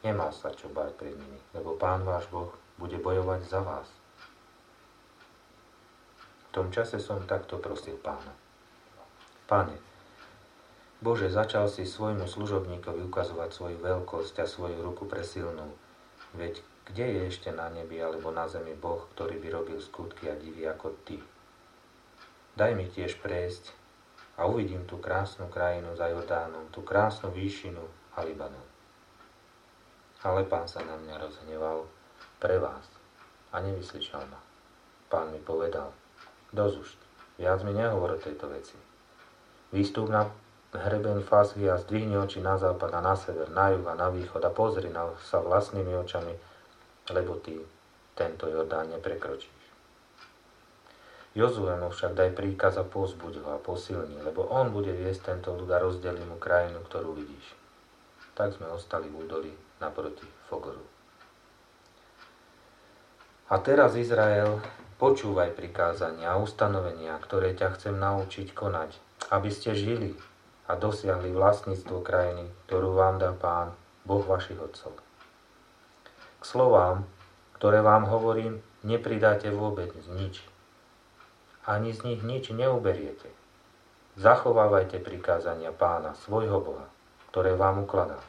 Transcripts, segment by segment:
Nemá sa čo báť pred nimi, lebo Pán váš Boh bude bojovať za vás. V tom čase som takto prosil Pána. Pane, Bože, začal si svojmu služobníkovi ukazovať svoju veľkosť a svoju ruku presilnú. Veď kde je ešte na nebi alebo na zemi Boh, ktorý by robil skutky a divy ako Ty? Daj mi tiež prejsť a uvidím tú krásnu krajinu za Jordánom, tú krásnu výšinu a Libanon. Ale Pán sa na mňa rozhneval pre vás a nevyslyšal ma. Pán mi povedal, dosť, viac mi nehovor o tejto veci. Výstup na hrebeň Fasgy a zdvihni oči na západ a na sever, na juh a na východ a pozri na sa vlastnými očami, lebo ty tento Jordán neprekročíš. Jozuemu však daj príkaz a povzbuď ho a posilni, lebo on bude viesť tento ľud a rozdelí mu krajinu, ktorú vidíš. Tak sme ostali v údolí naproti Fogoru. A teraz, Izrael, počúvaj prikázania a ustanovenia, ktoré ťa chcem naučiť konať, aby ste žili a dosiahli vlastníctvo krajiny, ktorú vám dá Pán, Boh vašich otcov. K slovám, ktoré vám hovorím, nepridáte vôbec nič. Ani z nich nič neuberiete. Zachovávajte prikázania Pána, svojho Boha, ktoré vám ukladá.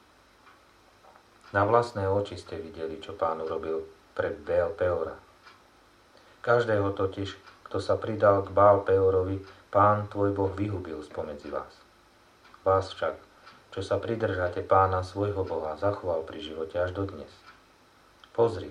Na vlastné oči ste videli, čo Pán urobil pre Baal Peora. Každého totiž, kto sa pridal k Baal Peorovi, Pán tvoj Boh vyhubil spomedzi vás. Vás však, čo sa pridržate Pána svojho Boha, zachoval pri živote až do dnes. Pozri,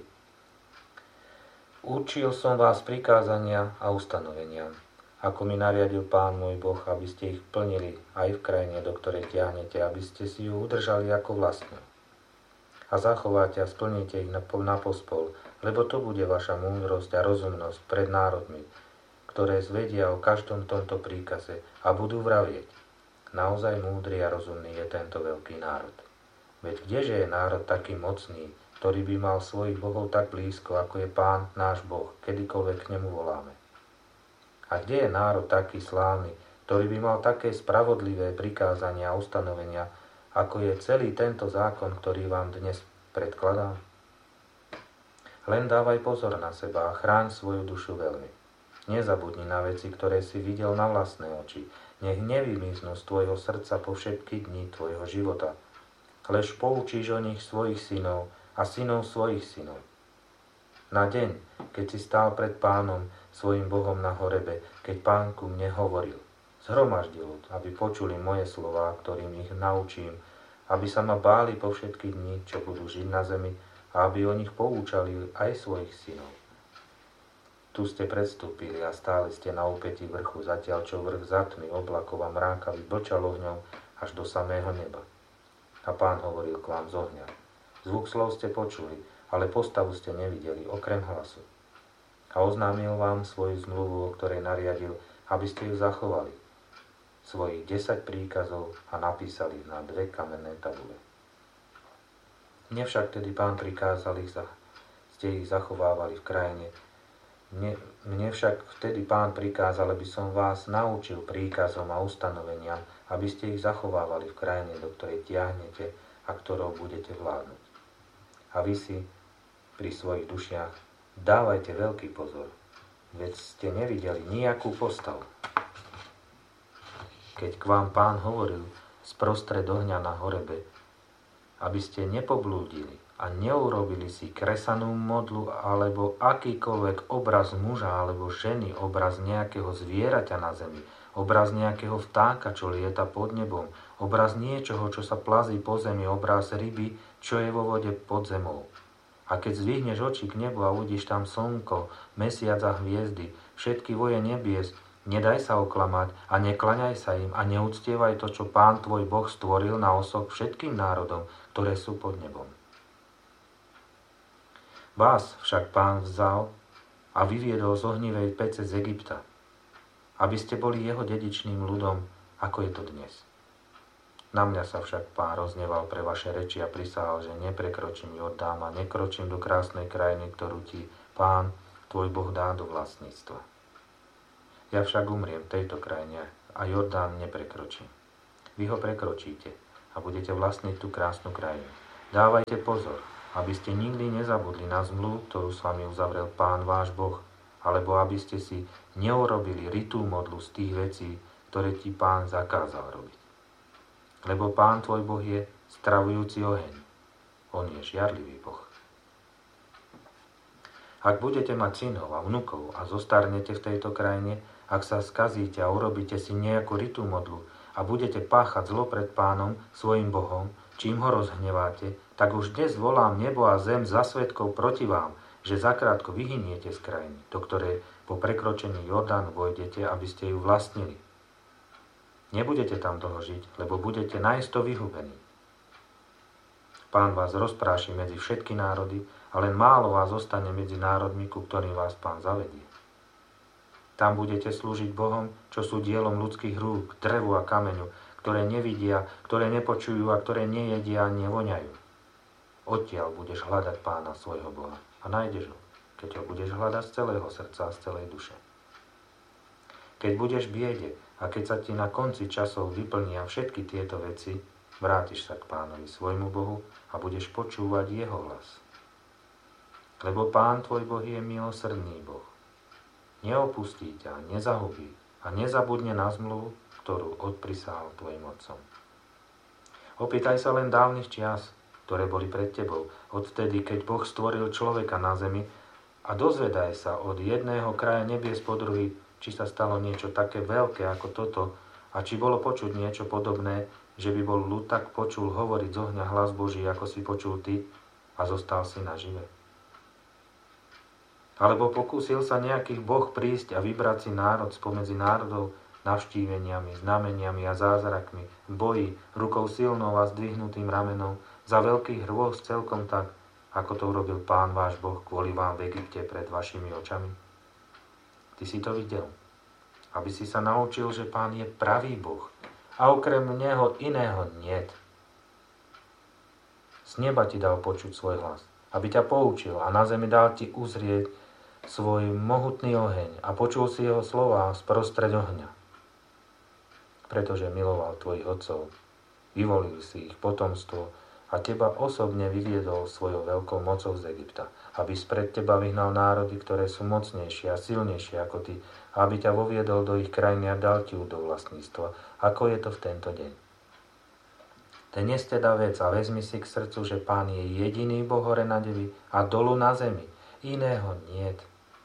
učil som vás prikázania a ustanovenia, ako mi nariadil Pán môj Boh, aby ste ich plnili aj v krajine, do ktorej tiahnete, aby ste si ju udržali ako vlastnú. A zachováte a splníte ich na pospol, lebo to bude vaša múdrosť a rozumnosť pred národmi, ktoré zvedia o každom tomto príkaze a budú vravieť. Naozaj múdry a rozumný je tento veľký národ. Veď kdeže je národ taký mocný, ktorý by mal svojich bohov tak blízko, ako je Pán náš Boh, kedykoľvek k nemu voláme? A kde je národ taký slávny, ktorý by mal také spravodlivé prikázania a ustanovenia, ako je celý tento zákon, ktorý vám dnes predkladám? Len dávaj pozor na seba a chráň svoju dušu veľmi. Nezabudni na veci, ktoré si videl na vlastné oči. Nech nevymiznú z tvojho srdca po všetky dni tvojho života. Lež poučíš o nich svojich synov a synov svojich synov. Na deň, keď si stál pred Pánom, svojim Bohom na horebe, keď Pán ku mne hovoril, zhromaždi ľud, aby počuli moje slová, ktorým ich naučím, aby sa ma báli po všetky dni, čo budú žiť na zemi, a aby o nich poučali aj svojich synov. Tu ste predstúpili a stáli ste na úpätí vrchu, zatiaľ čo vrch zatmy, oblakov a mrákavy blčal ohňom až do samého neba. A Pán hovoril k vám z ohňa. Zvuk slov ste počuli, ale postavu ste nevideli, okrem hlasu. A oznámil vám svoju zmluvu, o ktorej nariadil, aby ste ju zachovali. Svojich 10 príkazov a napísali ich na 2 kamenné tabule. Mne však tedy Pán prikázal ste ich zachovávali v krajine. Mne však vtedy Pán prikázal, aby som vás naučil príkazom a ustanoveniam, aby ste ich zachovávali v krajine, do ktorej tiahnete a ktorou budete vládnuť. A vy si pri svojich dušiach dávajte veľký pozor, veď ste nevideli nejakú postavu. Keď k vám Pán hovoril sprostred ohňa na horebe, aby ste nepoblúdili a neurobili si kresanú modlu alebo akýkoľvek obraz muža alebo ženy, obraz nejakého zvieraťa na zemi, obraz nejakého vtáka, čo lieta pod nebom, obraz niečoho, čo sa plazí po zemi, obraz ryby, čo je vo vode pod zemou. A keď zdvihneš oči k nebu a uvidíš tam slnko, mesiac a hviezdy, všetky voje nebies, nedaj sa oklamať a neklaňaj sa im a neúctievaj to, čo Pán tvoj Boh stvoril na osok všetkým národom, ktoré sú pod nebom. Vás však Pán vzal a vyviedol z ohnivej pece z Egypta, aby ste boli jeho dedičným ľudom, ako je to dnes. Na mňa sa však Pán rozneval pre vaše reči a prisahal, že neprekročím Jordán a nekročím do krásnej krajiny, ktorú ti Pán tvoj Boh dá do vlastníctva. Ja však umriem v tejto krajine a Jordán neprekročím. Vy ho prekročíte a budete vlastniť tú krásnu krajinu. Dávajte pozor, aby ste nikdy nezabudli na zmluvu, ktorú s vami uzavrel Pán váš Boh, alebo aby ste si neurobili ritú modlu z tých vecí, ktoré ti Pán zakázal robiť. Lebo Pán tvoj Boh je stravujúci oheň. On je žiarlivý Boh. Ak budete mať synov a vnukov a zostarnete v tejto krajine, ak sa skazíte a urobíte si nejakú ritú modlu a budete páchať zlo pred Pánom, svojim Bohom, čím ho rozhneváte, tak už dnes volám nebo a zem za svedkov proti vám, že zakrátko vyhyniete z krajiny, do ktorej po prekročení Jordánu vojdete, aby ste ju vlastnili. Nebudete tam dlho žiť, lebo budete najisto vyhubení. Pán vás rozpráši medzi všetky národy, a len málo vás zostane medzi národmi, ku ktorým vás Pán zavedie. Tam budete slúžiť Bohom, čo sú dielom ľudských rúk, drevu a kameňu, ktoré nevidia, ktoré nepočujú a ktoré nejedia a nevoňajú. Odtiaľ budeš hľadať Pána svojho Boha a nájdeš ho, keď ho budeš hľadať z celého srdca a z celej duše. Keď budeš v biede a keď sa ti na konci časov vyplnia všetky tieto veci, vrátiš sa k Pánovi svojmu Bohu a budeš počúvať jeho hlas. Lebo Pán tvoj Boh je milosrdný Boh. Neopustí ťa, nezahubí a nezabudne na zmluvu, ktorú odprisahal tvojim otcom. Opýtaj sa len dávnych čias, ktoré boli pred tebou, odvtedy, keď Boh stvoril človeka na zemi, a dozvedaj sa od jedného kraja nebies po druhý, či sa stalo niečo také veľké ako toto, a či bolo počuť niečo podobné, že by bol ľud tak počul hovoriť z ohňa hlas Boží, ako si počul ty, a zostal si nažive. Alebo pokúsil sa nejaký Boh prísť a vybrať si národ spomedzi národov navštíveniami, znameniami a zázrakmi, v boji, rukou silnou a zdvihnutým ramenom, za veľkých hrôz celkom tak, ako to urobil Pán váš Boh kvôli vám v Egypte pred vašimi očami? Ty si to videl, aby si sa naučil, že Pán je pravý Boh a okrem Neho iného niet. Z neba ti dal počuť svoj hlas, aby ťa poučil a na zemi dal ti uzrieť svoj mohutný oheň a počul si jeho slová sprostred ohňa. Pretože miloval tvojich otcov, vyvolil si ich potomstvo a teba osobne vyviedol svojou veľkou mocou z Egypta, aby spred teba vyhnal národy, ktoré sú mocnejšie a silnejšie ako ty, a aby ťa voviedol do ich krajiny a dal ti ju do vlastníctva, ako je to v tento deň. Dnes teda vec a vezmi si k srdcu, že Pán je jediný Boh hore na nebi a dolu na zemi, iného niet.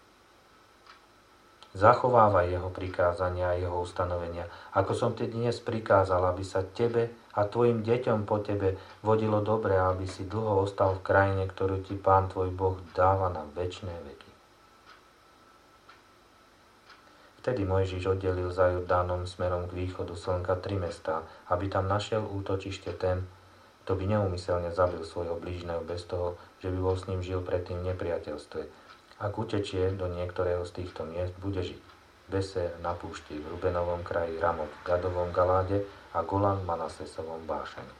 Zachovávaj jeho prikázania a jeho ustanovenia, ako som ti dnes prikázal, aby sa tebe a tvojim deťom po tebe vodilo dobre, aby si dlho ostal v krajine, ktorú ti Pán tvoj Boh dáva na večné veky. Vtedy Mojžiš oddelil za Jordánom smerom k východu slnka 3 mestá, aby tam našiel útočište ten, kto by neúmyselne zabil svojho blížneho bez toho, že by bol s ním žil predtým v nepriateľstve. Ak utečie do niektorého z týchto miest, bude žiť. Beser na púšti, v Rubenovom kraji, Ramot, v Gadovom Galáde a Golan v Manasesovom Bášane.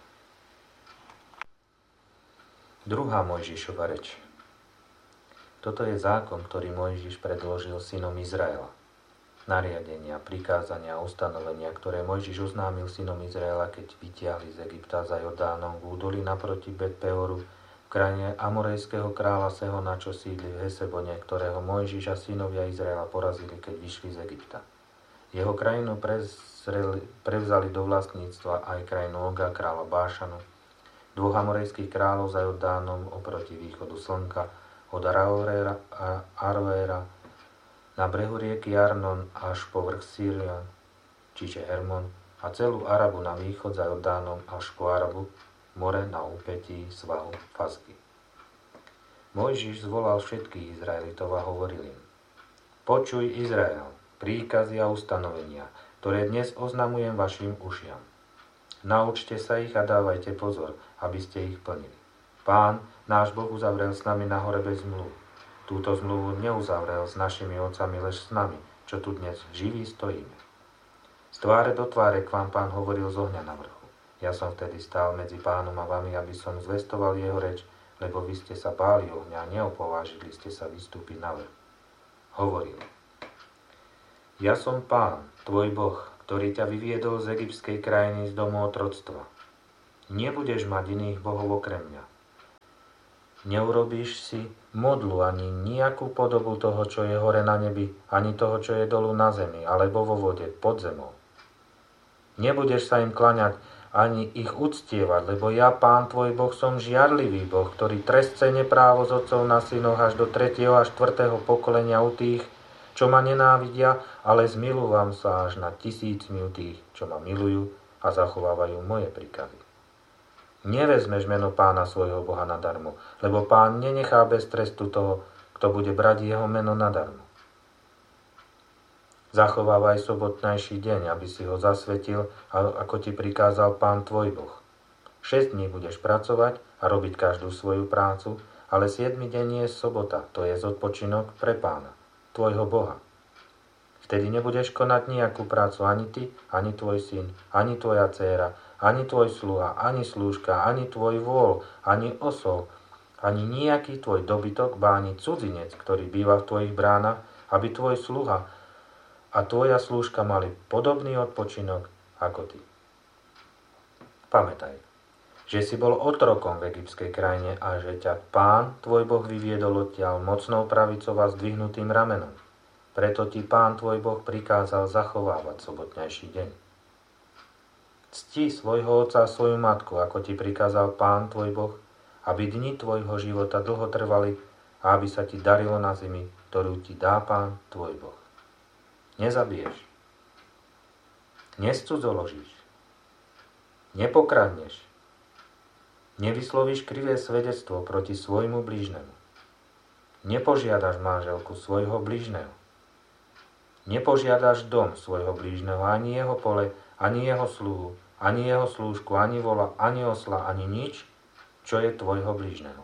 Druhá Mojžišova reč. Toto je zákon, ktorý Mojžiš predložil synom Izraela. Nariadenia, prikázania a ustanovenia, ktoré Mojžiš oznámil synom Izraela, keď vytiahli z Egypta za Jordánom v údolí naproti Bet-Peoru, v krajine amorejského kráľa Sehona, čo sídli v Hesebone, ktorého Mojžiš a synovia Izraela porazili, keď vyšli z Egypta. Jeho krajinu prevzali do vlastníctva aj krajinu Oga, kráľa Bášanu, 2 amorejských kráľov za Jordánom oproti východu slnka, od Aroéra na brehu rieky Arnon až po vrch Sirion, čiže Hermon, a celú Arabu na východ za Jordánom až po Arabu, more na úpetí svahu Fasky. Mojžiš zvolal všetkých Izraelitov a hovoril im: Počuj, Izrael, príkazy a ustanovenia, ktoré dnes oznamujem vašim ušiam. Naučte sa ich a dávajte pozor, aby ste ich plnili. Pán, náš Boh, uzavrel s nami na hore bez zmluv. Túto zmluvu neuzavrel s našimi otcami, lež s nami, čo tu dnes živí stojíme. Z tváre do tváre k vám Pán hovoril z ohňa na vrchu. Ja som vtedy stál medzi Pánom a vami, aby som zvestoval jeho reč, lebo vy ste sa báli ohňa a neopovážili ste sa vystúpiť na vrch. Hovoril: Ja som Pán, tvoj Boh, ktorý ťa vyviedol z egyptskej krajiny z domu otroctva. Nebudeš mať iných bohov okrem mňa. Neurobíš si modlu ani nejakú podobu toho, čo je hore na nebi, ani toho, čo je dolu na zemi, alebo vo vode, pod zemou. Nebudeš sa im klaňať, ani ich uctievať, lebo ja, Pán tvoj Boh, som žiarlivý Boh, ktorý trestce neprávo z otcov na synoch až do 3. a 4. pokolenia u tých, čo ma nenávidia, ale zmilúvam sa až na 1000 u tých, čo ma milujú a zachovávajú moje príkazy. Nevezmeš meno Pána svojho Boha nadarmo, lebo Pán nenechá bez trestu toho, kto bude brať jeho meno nadarmo. Zachovávaj sobotnejší deň, aby si ho zasvetil, ako ti prikázal Pán tvoj Boh. 6 dní budeš pracovať a robiť každú svoju prácu, ale 7. deň je sobota, to je odpočinok pre Pána, tvojho Boha. Vtedy nebudeš konať nejakú prácu ani ty, ani tvoj syn, ani tvoja dcéra, ani tvoj sluha, ani slúžka, ani tvoj vôl, ani osol, ani nejaký tvoj dobytok, ba ani cudzinec, ktorý býva v tvojich bránach, aby tvoj sluha a tvoja slúžka mali podobný odpočinok ako ty. Pamätaj, že si bol otrokom v egyptskej krajine a že ťa Pán tvoj Boh vyviedol odtiaľ mocnou pravicou a zdvihnutým ramenom. Preto ti Pán tvoj Boh prikázal zachovávať sobotnejší deň. Cti svojho otca a svoju matku, ako ti prikázal Pán tvoj Boh, aby dni tvojho života dlho trvali a aby sa ti darilo na zemi, ktorú ti dá Pán tvoj Boh. Nezabiješ, nescudzoložíš, nepokradneš, nevyslovíš krivé svedectvo proti svojmu blížnemu, nepožiadaš manželku svojho blížneho, nepožiadaš dom svojho blížneho, ani jeho pole, ani jeho sluhu, ani jeho slúžku, ani vola, ani osla, ani nič, čo je tvojho blížneho.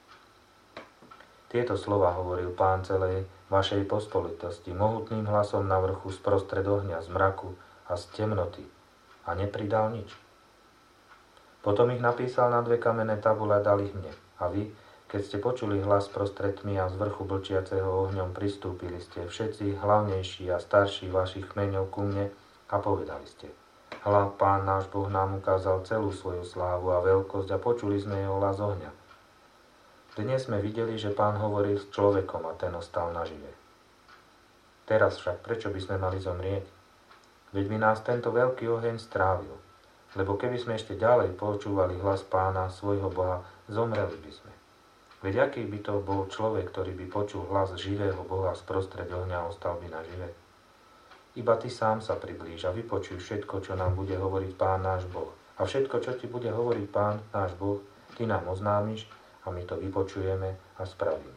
Tieto slova hovoril Pán celej vašej pospolitosti mohutným hlasom na vrchu sprostred ohňa, z mraku a z temnoty a nepridal nič. Potom ich napísal na 2 kamenné tabule a dal ich mne. A vy, keď ste počuli hlas prostred tmy a z vrchu blčiaceho ohňom, pristúpili ste všetci hlavnejší a starší vašich kmeňov ku mne a povedali ste: Hľa, Pán náš Boh nám ukázal celú svoju slávu a veľkosť a počuli sme jeho hlas ohňa. Dnes sme videli, že Pán hovoril s človekom a ten ostal nažive. Teraz však prečo by sme mali zomrieť? Veď by nás tento veľký oheň strávil. Lebo keby sme ešte ďalej počúvali hlas Pána, svojho Boha, zomreli by sme. Veď aký by to bol človek, ktorý by počul hlas živého Boha sprostred ohňa a ostal by nažive? Iba ty sám sa priblíž a vypočuj všetko, čo nám bude hovoriť Pán náš Boh. A všetko, čo ti bude hovoriť Pán náš Boh, ty nám oznámiš, a my to vypočujeme a spravíme.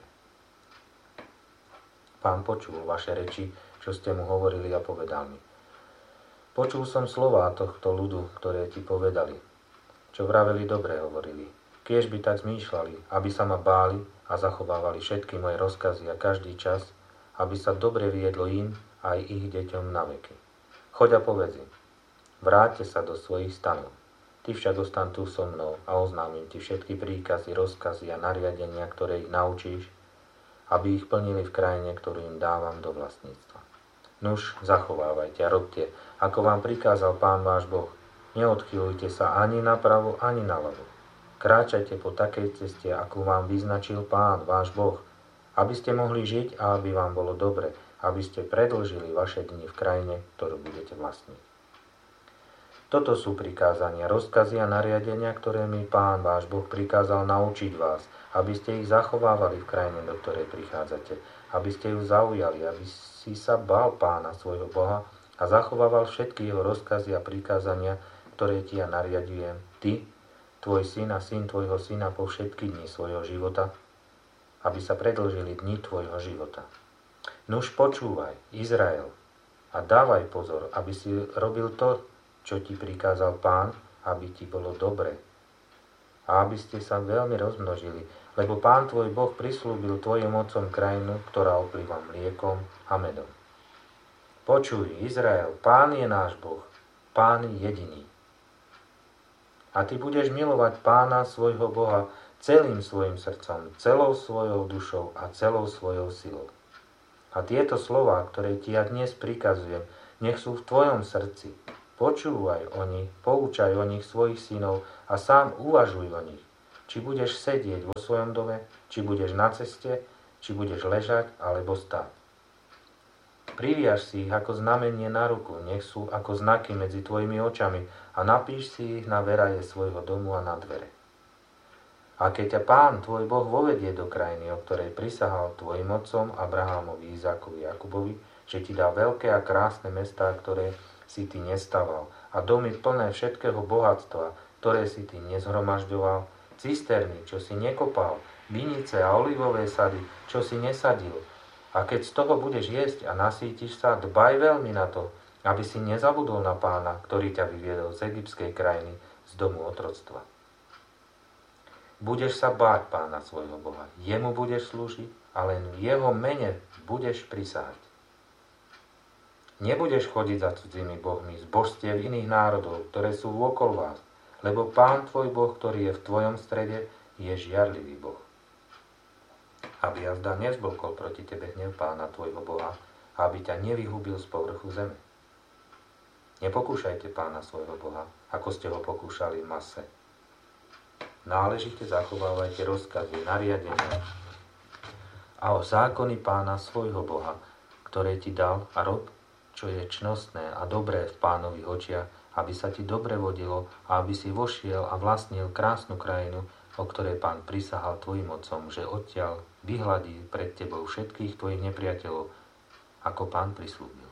Pán počul vaše reči, čo ste mu hovorili a povedal mi: Počul som slová tohto ľudu, ktoré ti povedali. Čo vraveli, dobre hovorili. Kiež by tak zmýšľali, aby sa ma báli a zachovávali všetky moje rozkazy a každý čas, aby sa dobre viedlo im aj ich deťom na veky. Choď a povedz im: Vráťte sa do svojich stanov. Ty však ostan tu so mnou a oznámim ti všetky príkazy, rozkazy a nariadenia, ktoré ich naučíš, aby ich plnili v krajine, ktorú im dávam do vlastníctva. Nuž, zachovávajte a robte, ako vám prikázal Pán váš Boh. Neodchýľujte sa ani napravo, ani naľavo. Kráčajte po takej ceste, ako vám vyznačil Pán váš Boh, aby ste mohli žiť a aby vám bolo dobre, aby ste predĺžili vaše dni v krajine, ktorú budete vlastniť. Toto sú prikázania, rozkazy a nariadenia, ktoré mi Pán váš Boh prikázal naučiť vás, aby ste ich zachovávali v krajine, do ktorej prichádzate, aby ste ju zaujali, aby si sa bál Pána svojho Boha a zachovával všetky jeho rozkazy a prikázania, ktoré ti ja nariadujem, ty, tvoj syn a syn tvojho syna po všetky dni svojho života, aby sa predĺžili dni tvojho života. Nuž počúvaj, Izrael, a dávaj pozor, aby si robil to, čo ti prikázal Pán, aby ti bolo dobre a aby ste sa veľmi rozmnožili, lebo Pán tvoj Boh prislúbil tvojim otcom krajinu, ktorá oplýva mliekom a medom. Počuj, Izrael, Pán je náš Boh, Pán jediný. A ty budeš milovať Pána svojho Boha celým svojim srdcom, celou svojou dušou a celou svojou silou. A tieto slová, ktoré ti ja dnes prikazujem, nech sú v tvojom srdci. Počúvaj o nich, poučaj o nich svojich synov a sám uvažuj o nich. či budeš sedieť vo svojom dome, či budeš na ceste, či budeš ležať alebo stáť. Priviaž si ich ako znamenie na ruku, nech sú ako znaky medzi tvojimi očami a napíš si ich na veraje svojho domu a na dvere. A keď ťa Pán tvoj Boh vovedie do krajiny, o ktorej prisahal tvojim otcom Abrahámovi, Izákovi, Jakubovi, že ti dá veľké a krásne mestá, ktoré si ty nestaval, a domy plné všetkého bohatstva, ktoré si ty nezhromažďoval, cisterny, čo si nekopal, vinice a olivové sady, čo si nesadil. A keď z toho budeš jesť a nasítiš sa, dbaj veľmi na to, aby si nezabudol na Pána, ktorý ťa vyviedol z egyptskej krajiny, z domu otroctva. Budeš sa báť Pána svojho Boha, jemu budeš slúžiť a len v jeho mene budeš prisahať. Nebudeš chodiť za cudzými bohmi z božstiev iných národov, ktoré sú vôkol vás, lebo Pán tvoj Boh, ktorý je v tvojom strede, je žiarlivý Boh. Aby jazda nezblkol proti tebe hnev Pána tvojho Boha, aby ťa nevyhubil z povrchu zeme. Nepokúšajte Pána svojho Boha, ako ste ho pokúšali v Mase. Náležite zachovávajte rozkazy, nariadenia a o zákony Pána svojho Boha, ktoré ti dal, a rob, čo je čnostné a dobré v Pánových očiach, aby sa ti dobre vodilo a aby si vošiel a vlastnil krásnu krajinu, o ktorej Pán prisahal tvojim otcom, že odtiaľ vyhladí pred tebou všetkých tvojich nepriateľov, ako Pán prislúbil.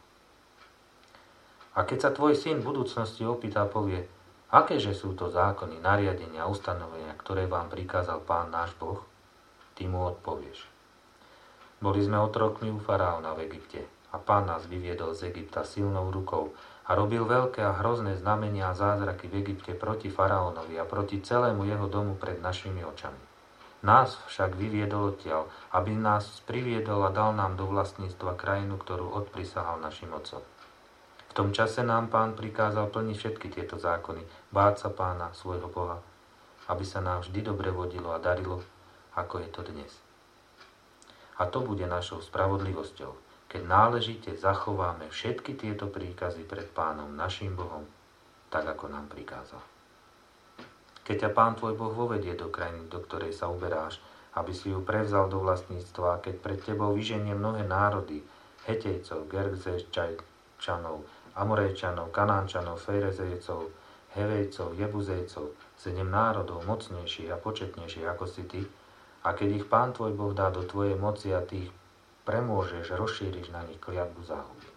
A keď sa tvoj syn v budúcnosti opýta, povie: akéže sú to zákony, nariadenia a ustanovenia, ktoré vám prikázal Pán náš Boh? Ty mu odpovieš: boli sme otrokmi u faraóna v Egypte a Pán nás vyviedol z Egypta silnou rukou a robil veľké a hrozné znamenia a zázraky v Egypte proti faraónovi a proti celému jeho domu pred našimi očami. Nás však vyviedol odtiaľ, aby nás priviedol a dal nám do vlastníctva krajinu, ktorú odprisahal našim otcom. V tom čase nám Pán prikázal plniť všetky tieto zákony, báť sa Pána, svojho Boha, aby sa nám vždy dobre vodilo a darilo, ako je to dnes. A to bude našou spravodlivosťou, keď náležite zachováme všetky tieto príkazy pred Pánom, naším Bohom, tak ako nám prikázal. Keď ťa Pán tvoj Boh vovedie do krajiny, do ktorej sa uberáš, aby si ju prevzal do vlastníctva, keď pred tebou vyženie mnohé národy, Hetejcov, Gergzejčanov, Amorejčanov, Kanánčanov, Ferezejcov, Hevejcov, Jebuzejcov, 7 národov mocnejších a početnejších ako si ty, a keď ich Pán tvoj Boh dá do tvojej moci a ty ich premôžeš, rozšíriš na nich kliatbu záhuby.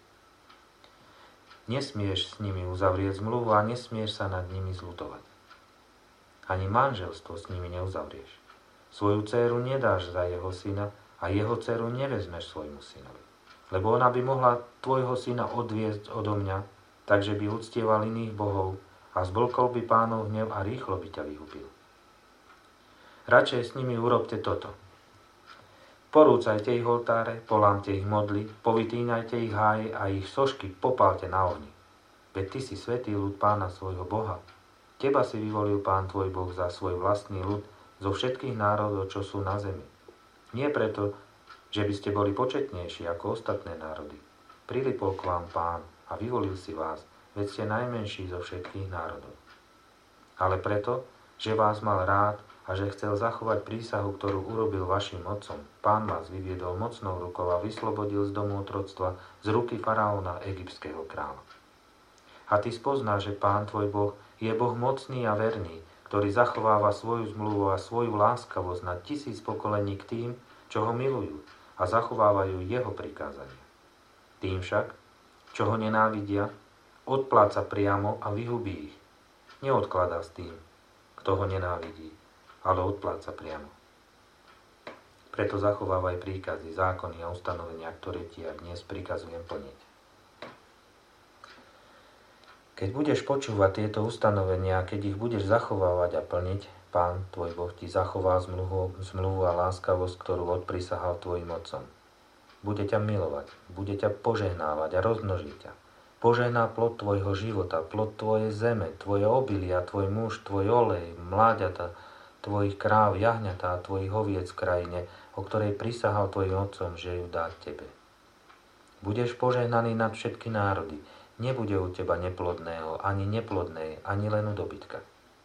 Nesmieš s nimi uzavrieť zmluvu a nesmieš sa nad nimi zľutovať. Ani manželstvo s nimi neuzavrieš. Svoju dcéru nedáš za jeho syna a jeho dcéru nevezmeš svojmu synovi. Lebo ona by mohla tvojho syna odviesť odo mňa, takže by uctieval iných bohov a zblkol by Pánov hnev a rýchlo by ťa vyhubil. Radšej s nimi urobte toto. Porúcajte ich oltáre, polámte ich modly, povytínajte ich háje a ich sošky popálte na ohni. Veď ty si svätý ľud Pána svojho Boha. Teba si vyvolil Pán tvoj Boh za svoj vlastný ľud zo všetkých národov, čo sú na zemi. Nie preto, že by ste boli početnejší ako ostatné národy. Prilipol k vám Pán a vyvolil si vás, veď ste najmenší zo všetkých národov. Ale preto, že vás mal rád a že chcel zachovať prísahu, ktorú urobil vašim otcom, Pán vás vyviedol mocnou rukou a vyslobodil z domu otroctva, z ruky faraóna, egyptského kráľa. A ty spoznáš, že Pán tvoj Boh je Boh mocný a verný, ktorý zachováva svoju zmluvu a svoju láskavosť na 1000 pokolení k tým, čo ho milujú a zachovávajú jeho prikázania. Tým však, čo ho nenávidia, odpláca priamo a vyhubí ich. Neodkladá s tým, kto ho nenávidí, ale odpláca priamo. Preto zachovávaj príkazy, zákony a ustanovenia, ktoré ti ja dnes prikazujem plniť. Keď budeš počúvať tieto ustanovenia, keď ich budeš zachovávať a plniť, Pán tvoj Boh ti zachová zmluvu a láskavosť, ktorú odprisahal tvojim otcom. Bude ťa milovať, bude ťa požehnávať a rozmnoží ťa. Požehná plod tvojho života, plod tvojej zeme, tvoje obilia, tvoj muž, tvoj olej, mláďata, tvojich kráv, jahňatá, tvojich oviec v krajine, o ktorej prisahal tvojim otcom, že ju dá tebe. Budeš požehnaný nad všetky národy, nebude u teba neplodného, ani neplodnej, ani len u dobytka.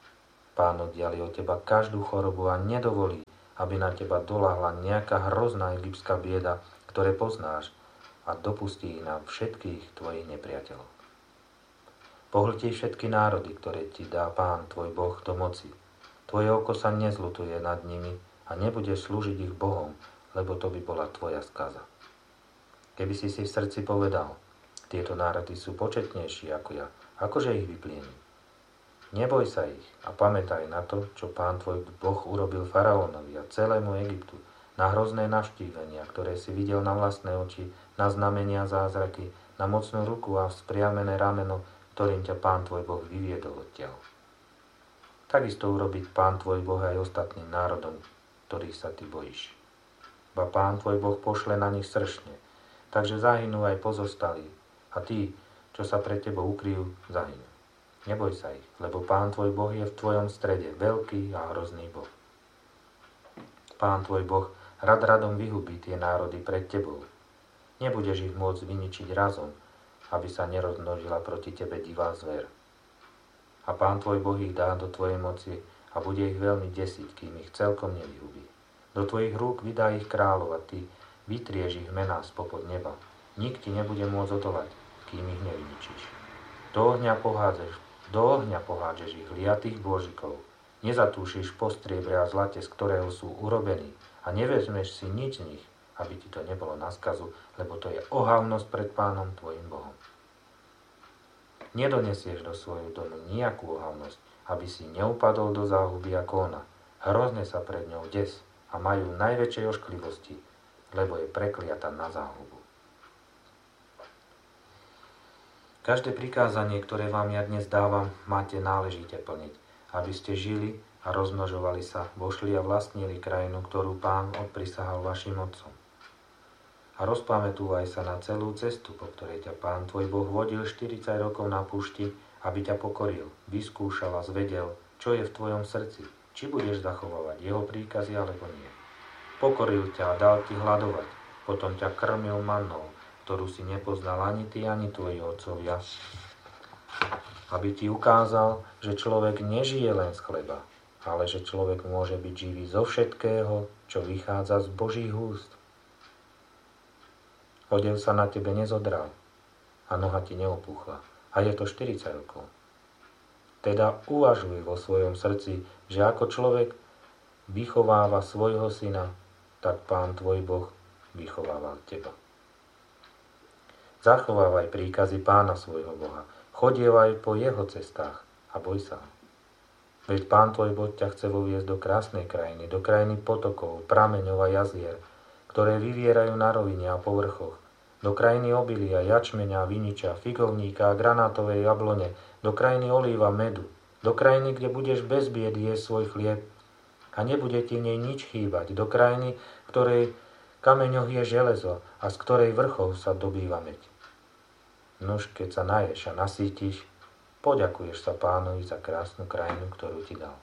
Pán oddiali od teba každú chorobu a nedovolí, aby na teba doľahla nejaká hrozná egyptská bieda, ktoré poznáš, a dopustí ich na všetkých tvojich nepriateľov. Pohltí všetky národy, ktoré ti dá Pán tvoj Boh do moci. Tvoje oko sa nezľutuje nad nimi a nebude slúžiť ich bohom, lebo to by bola tvoja skaza. Keby si v srdci povedal, tieto národy sú početnejší ako ja, akože ich vypliením. Neboj sa ich a pamätaj na to, čo Pán tvoj Boh urobil faraónovi a celému Egyptu, na hrozné navštívenia, ktoré si videl na vlastné oči, na znamenia zázraky, na mocnú ruku a vzpriamené rameno, ktorým ťa Pán tvoj Boh vyviedol odtiaľ. Takisto urobí Pán tvoj Boh aj ostatným národom, ktorých sa ty bojíš. Ba Pán tvoj Boh pošle na nich sršne, takže zahynú aj pozostalí, a tí, čo sa pred tebou ukryjú, zahynú. Neboj sa ich, lebo Pán tvoj Boh je v tvojom strede, veľký a hrozný Boh. Pán tvoj Boh radom vyhubí tie národy pred tebou. Nebudeš ich môcť vyničiť razom, aby sa nerozmnožila proti tebe divá zver. A Pán tvoj Boh ich dá do tvojej moci a bude ich veľmi desiť, kým ich celkom nevyhubí. Do tvojich rúk vydá ich kráľov a ty vytrieš ich mená spopod neba. Nik ti nebude môcť odolať, kým ich nevyničíš. Do ohňa pohádžeš ich liatých božikov. Nezatúšiš po striebre a zlate, z ktorého sú urobení, a nevezmeš si nič z nich, aby ti to nebolo na skazu, lebo to je ohavnosť pred Pánom tvojim Bohom. Nedonesieš do svojho domu nejakú ohavnosť, aby si neupadol do záhuby ako ona. Hrozne sa pred ňou des a majú najväčšej ošklivosti, lebo je prekliata na záhubu. Každé prikázanie, ktoré vám ja dnes dávam, máte náležite plniť, aby ste žili a rozmnožovali sa, vošli a vlastnili krajinu, ktorú Pán odprisahal vašim otcom. A rozpamätúvaj sa na celú cestu, po ktorej ťa Pán tvoj Boh vodil 40 rokov na púšti, aby ťa pokoril, vyskúšal a zvedel, čo je v tvojom srdci, či budeš zachovávať jeho príkazy alebo nie. Pokoril ťa a dal ti hladovať, potom ťa krmil mannou, ktorú si nepoznal ani ty, ani tvoji otcovia, aby ti ukázal, že človek nežije len z chleba, ale že človek môže byť živý zo všetkého, čo vychádza z Božích úst. Odev sa na tebe nezodral a noha ti neopúchla. A je to 40 rokov. Teda uvažuj vo svojom srdci, že ako človek vychováva svojho syna, tak Pán tvoj Boh vychováva teba. Zachovávaj príkazy Pána svojho Boha. Chodievaj po jeho cestách a boj sa. Veď Pán tvoj Boh ťa chce voviesť do krásnej krajiny, do krajiny potokov, prameňov a jazier, ktoré vyvierajú na rovine a povrchoch, do krajiny obilia, jačmeňa, viniča, figovníka a granátovej jablone, do krajiny olíva, medu, do krajiny, kde budeš bez biedy jesť svoj chlieb a nebude ti v nej nič chýbať, do krajiny, ktorej kameňoch je železo a z ktorej vrchov sa dobýva meď. Nuž, keď sa naješ a nasítiš, poďakuješ sa Pánovi za krásnu krajinu, ktorú ti dal.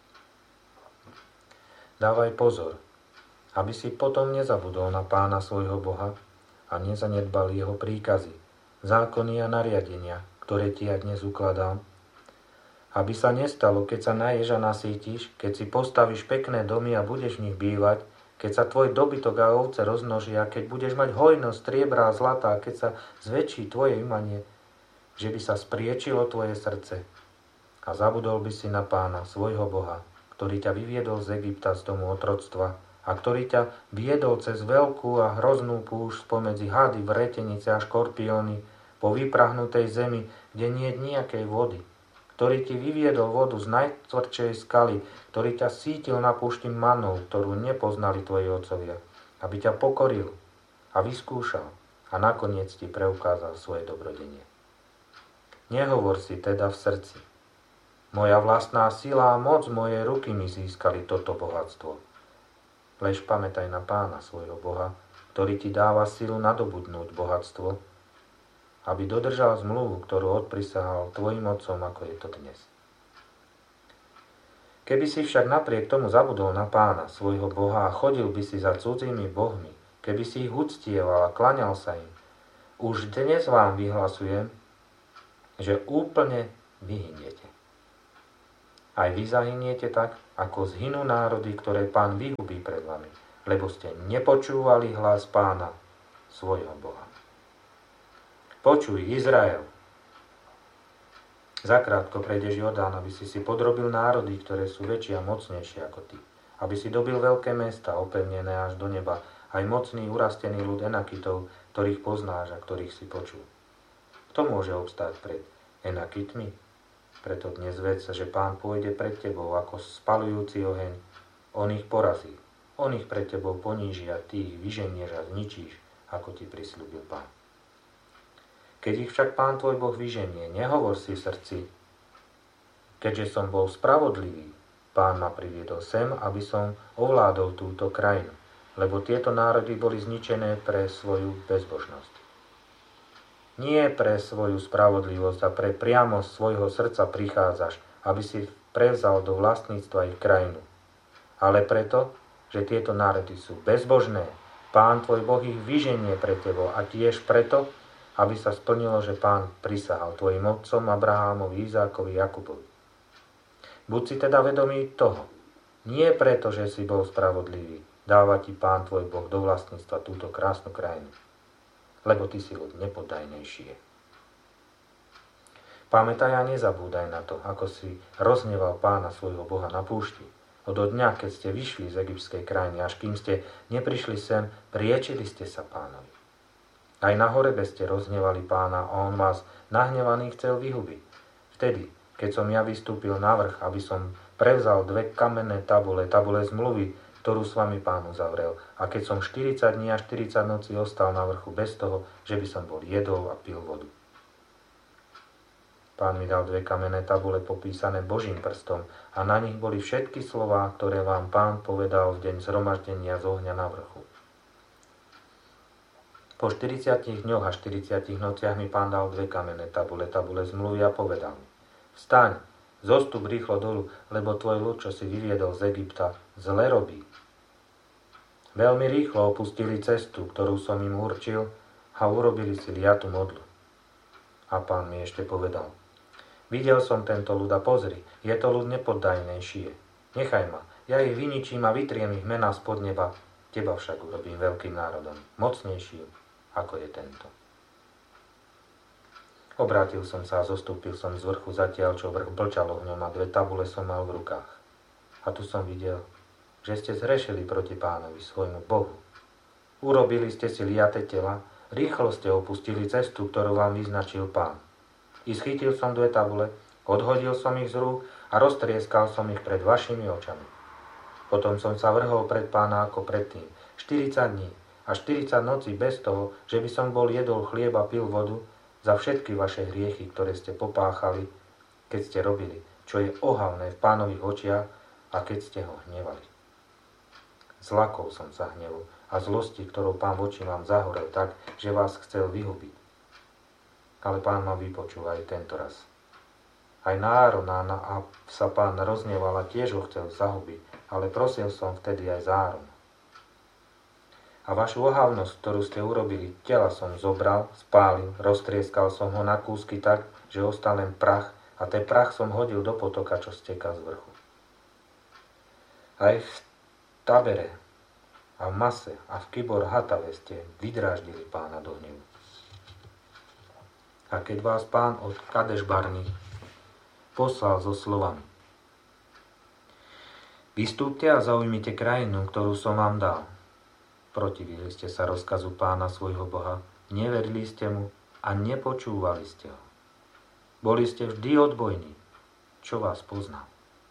Dávaj pozor, aby si potom nezabudol na Pána svojho Boha a nezanedbal jeho príkazy, zákony a nariadenia, ktoré ti ja dnes ukladám, aby sa nestalo, keď sa naješ a nasítiš, keď si postavíš pekné domy a budeš v nich bývať, keď sa tvoj dobytok a ovce rozmnožia, keď budeš mať hojnosť striebra a zlata, keď sa zväčší tvoje imanie, že by sa spriečilo tvoje srdce a zabudol by si na Pána svojho Boha, ktorý ťa vyviedol z Egypta, z domu otroctva, a ktorý ťa viedol cez veľkú a hroznú púšť spomedzi hady, vretenice a škorpióny po vyprahnutej zemi, kde nie je nejakej vody, ktorý ti vyviedol vodu z najtvrdšej skaly, ktorý ťa sítil na púšti manou, ktorú nepoznali tvoji otcovia, aby ťa pokoril a vyskúšal a nakoniec ti preukázal svoje dobrodenie. Nehovor si teda v srdci: moja vlastná sila a moc mojej ruky mi získali toto bohatstvo. Lež pamätaj na Pána svojho Boha, ktorý ti dáva silu nadobudnúť bohatstvo, aby dodržal zmluvu, ktorú odprisahal tvojim otcom, ako je to dnes. Keby si však napriek tomu zabudol na Pána svojho Boha a chodil by si za cudzými bohmi, keby si ich uctieval a klaňal sa im, už dnes vám vyhlasujem, že úplne vyhyniete. Aj vy zahyniete tak, ako zhynú národy, ktoré Pán vyhubí pred vami, lebo ste nepočúvali hlas Pána, svojho Boha. Počuj, Izrael! Zakrátko prejdeš Jordán, aby si podrobil národy, ktoré sú väčšie a mocnejšie ako ty. Aby si dobil veľké mesta, opevnené až do neba, aj mocný, urastený ľud Enakitov, ktorých poznáš a ktorých si počul. Kto môže obstáť pred Enakitmi? Preto dnes vedz, že Pán pôjde pred tebou ako spalujúci oheň. On ich porazí. On ich pred tebou poníži a ty ich vyženieš a zničíš, ako ti prisľúbil Pán. Keď ich však Pán tvoj Boh vyženie, nehovor si v srdci, keďže som bol spravodlivý, Pán ma priviedol sem, aby som ovládol túto krajinu, lebo tieto národy boli zničené pre svoju bezbožnosť. Nie pre svoju spravodlivosť a pre priamosť svojho srdca prichádzaš, aby si prevzal do vlastníctva ich krajinu. Ale preto, že tieto národy sú bezbožné, Pán tvoj Boh ich vyženie pre tebou a tiež preto, aby sa splnilo, že Pán prisahal tvojim otcom Abrahámovi, Izákovi, Jakubovi. Buď si teda vedomý toho. Nie preto, že si bol spravodlivý, dáva ti Pán tvoj Boh do vlastníctva túto krásnu krajinu, lebo ty si ľud nepoddajnejšie. Pamätaj a nezabúdaj na to, ako si rozhneval Pána svojho Boha na púšti. Od dňa, keď ste vyšli z egyptskej krajiny, až kým ste neprišli sem, priečili ste sa Pánovi. Aj na Horebe ste rozhnevali Pána a on vás nahnevaný chcel vyhubiť. Vtedy, keď som ja vystúpil na vrch, aby som prevzal 2 kamenné tabule zmluvy, ktorú s vami Pán uzavrel. A keď som 40 dní a 40 nocí ostal na vrchu bez toho, že by som bol jedol a pil vodu. Pán mi dal 2 kamenné tabule popísané Božím prstom a na nich boli všetky slová, ktoré vám Pán povedal v deň zhromaždenia z ohňa na vrchu. Po 40 dňoch a 40 nociach mi Pán dal 2 kamenné tabule zmluvy a povedal mi: Vstaň, zostup rýchlo dolu, lebo tvoj ľud, čo si vyviedol z Egypta, zle robí. Veľmi rýchlo opustili cestu, ktorú som im určil, a urobili si liatu modlu. A Pán mi ešte povedal: Videl som tento ľud a pozri, je to ľud nepoddajnejšie. Nechaj ma, ja ich vyničím a vytriem ich mená spod neba, teba však urobím veľkým národom, mocnejším, ako je tento. Obrátil som sa a zostúpil som z vrchu zatiaľ, čo vrch blčal ohňom a 2 tabule som mal v rukách. A tu som videl, že ste zhrešili proti Pánovi, svojmu Bohu. Urobili ste si liate tela, rýchlo ste opustili cestu, ktorú vám vyznačil Pán. I schytil som 2 tabule, odhodil som ich z rúk a roztrieskal som ich pred vašimi očami. Potom som sa vrhol pred Pána ako predtým, 40 dní a 40 nocí bez toho, že by som bol jedol chlieb a pil vodu, za všetky vaše hriechy, ktoré ste popáchali, keď ste robili, čo je ohavné v Pánových očiach a keď ste ho hnevali. Zlakol som sa hnevu a zlosti, ktorou Pán voči vám zahorel tak, že vás chcel vyhubiť. Ale Pán ma vypočul aj tento raz. Aj na Árona sa Pán rozhneval a tiež ho chcel zahubiť, ale prosil som vtedy aj za Árona. A vašu ohavnosť, ktorú ste urobili, tela som zobral, spálil, roztrieskal som ho na kúsky tak, že ostal len prach a ten prach som hodil do potoka, čo steká z vrchu. Aj v Tabere a v Mase a v Kibor Hatave ste vydráždili Pána do hnevu. A keď vás Pán od Kadeš Barny poslal so slovami: Vystúpte a zaujmite krajinu, ktorú som vám dal. Protivili ste sa rozkazu Pána svojho Boha, neverili ste mu a nepočúvali ste ho. Boli ste vždy odbojní, čo vás poznal.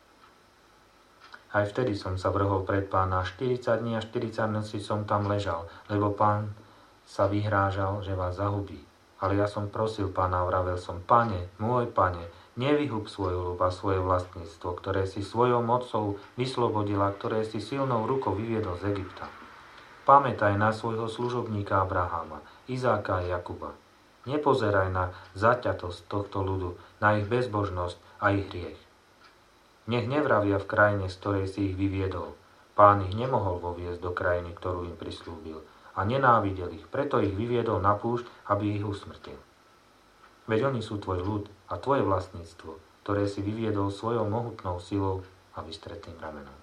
Aj vtedy som sa vrhol pred Pána, 40 dní a 40 nocí som tam ležal, lebo Pán sa vyhrážal, že vás zahubí. Ale ja som prosil Pána a vravel som: Pane, môj Pane, nevyhub svoju ľub a svoje vlastníctvo, ktoré si svojou mocou vyslobodila, ktoré si silnou rukou vyviedol z Egypta. Pamätaj na svojho služobníka Abraháma, Izáka a Jakuba. Nepozeraj na zaťatosť tohto ľudu, na ich bezbožnosť a ich hriech. Nech nevravia v krajine, z ktorej si ich vyviedol. Pán ich nemohol voviesť do krajiny, ktorú im prislúbil, a nenávidel ich, preto ich vyviedol na púšť, aby ich usmrtil. Veď oni sú tvoj ľud a tvoje vlastníctvo, ktoré si vyviedol svojou mohutnou silou a vystretným ramenom.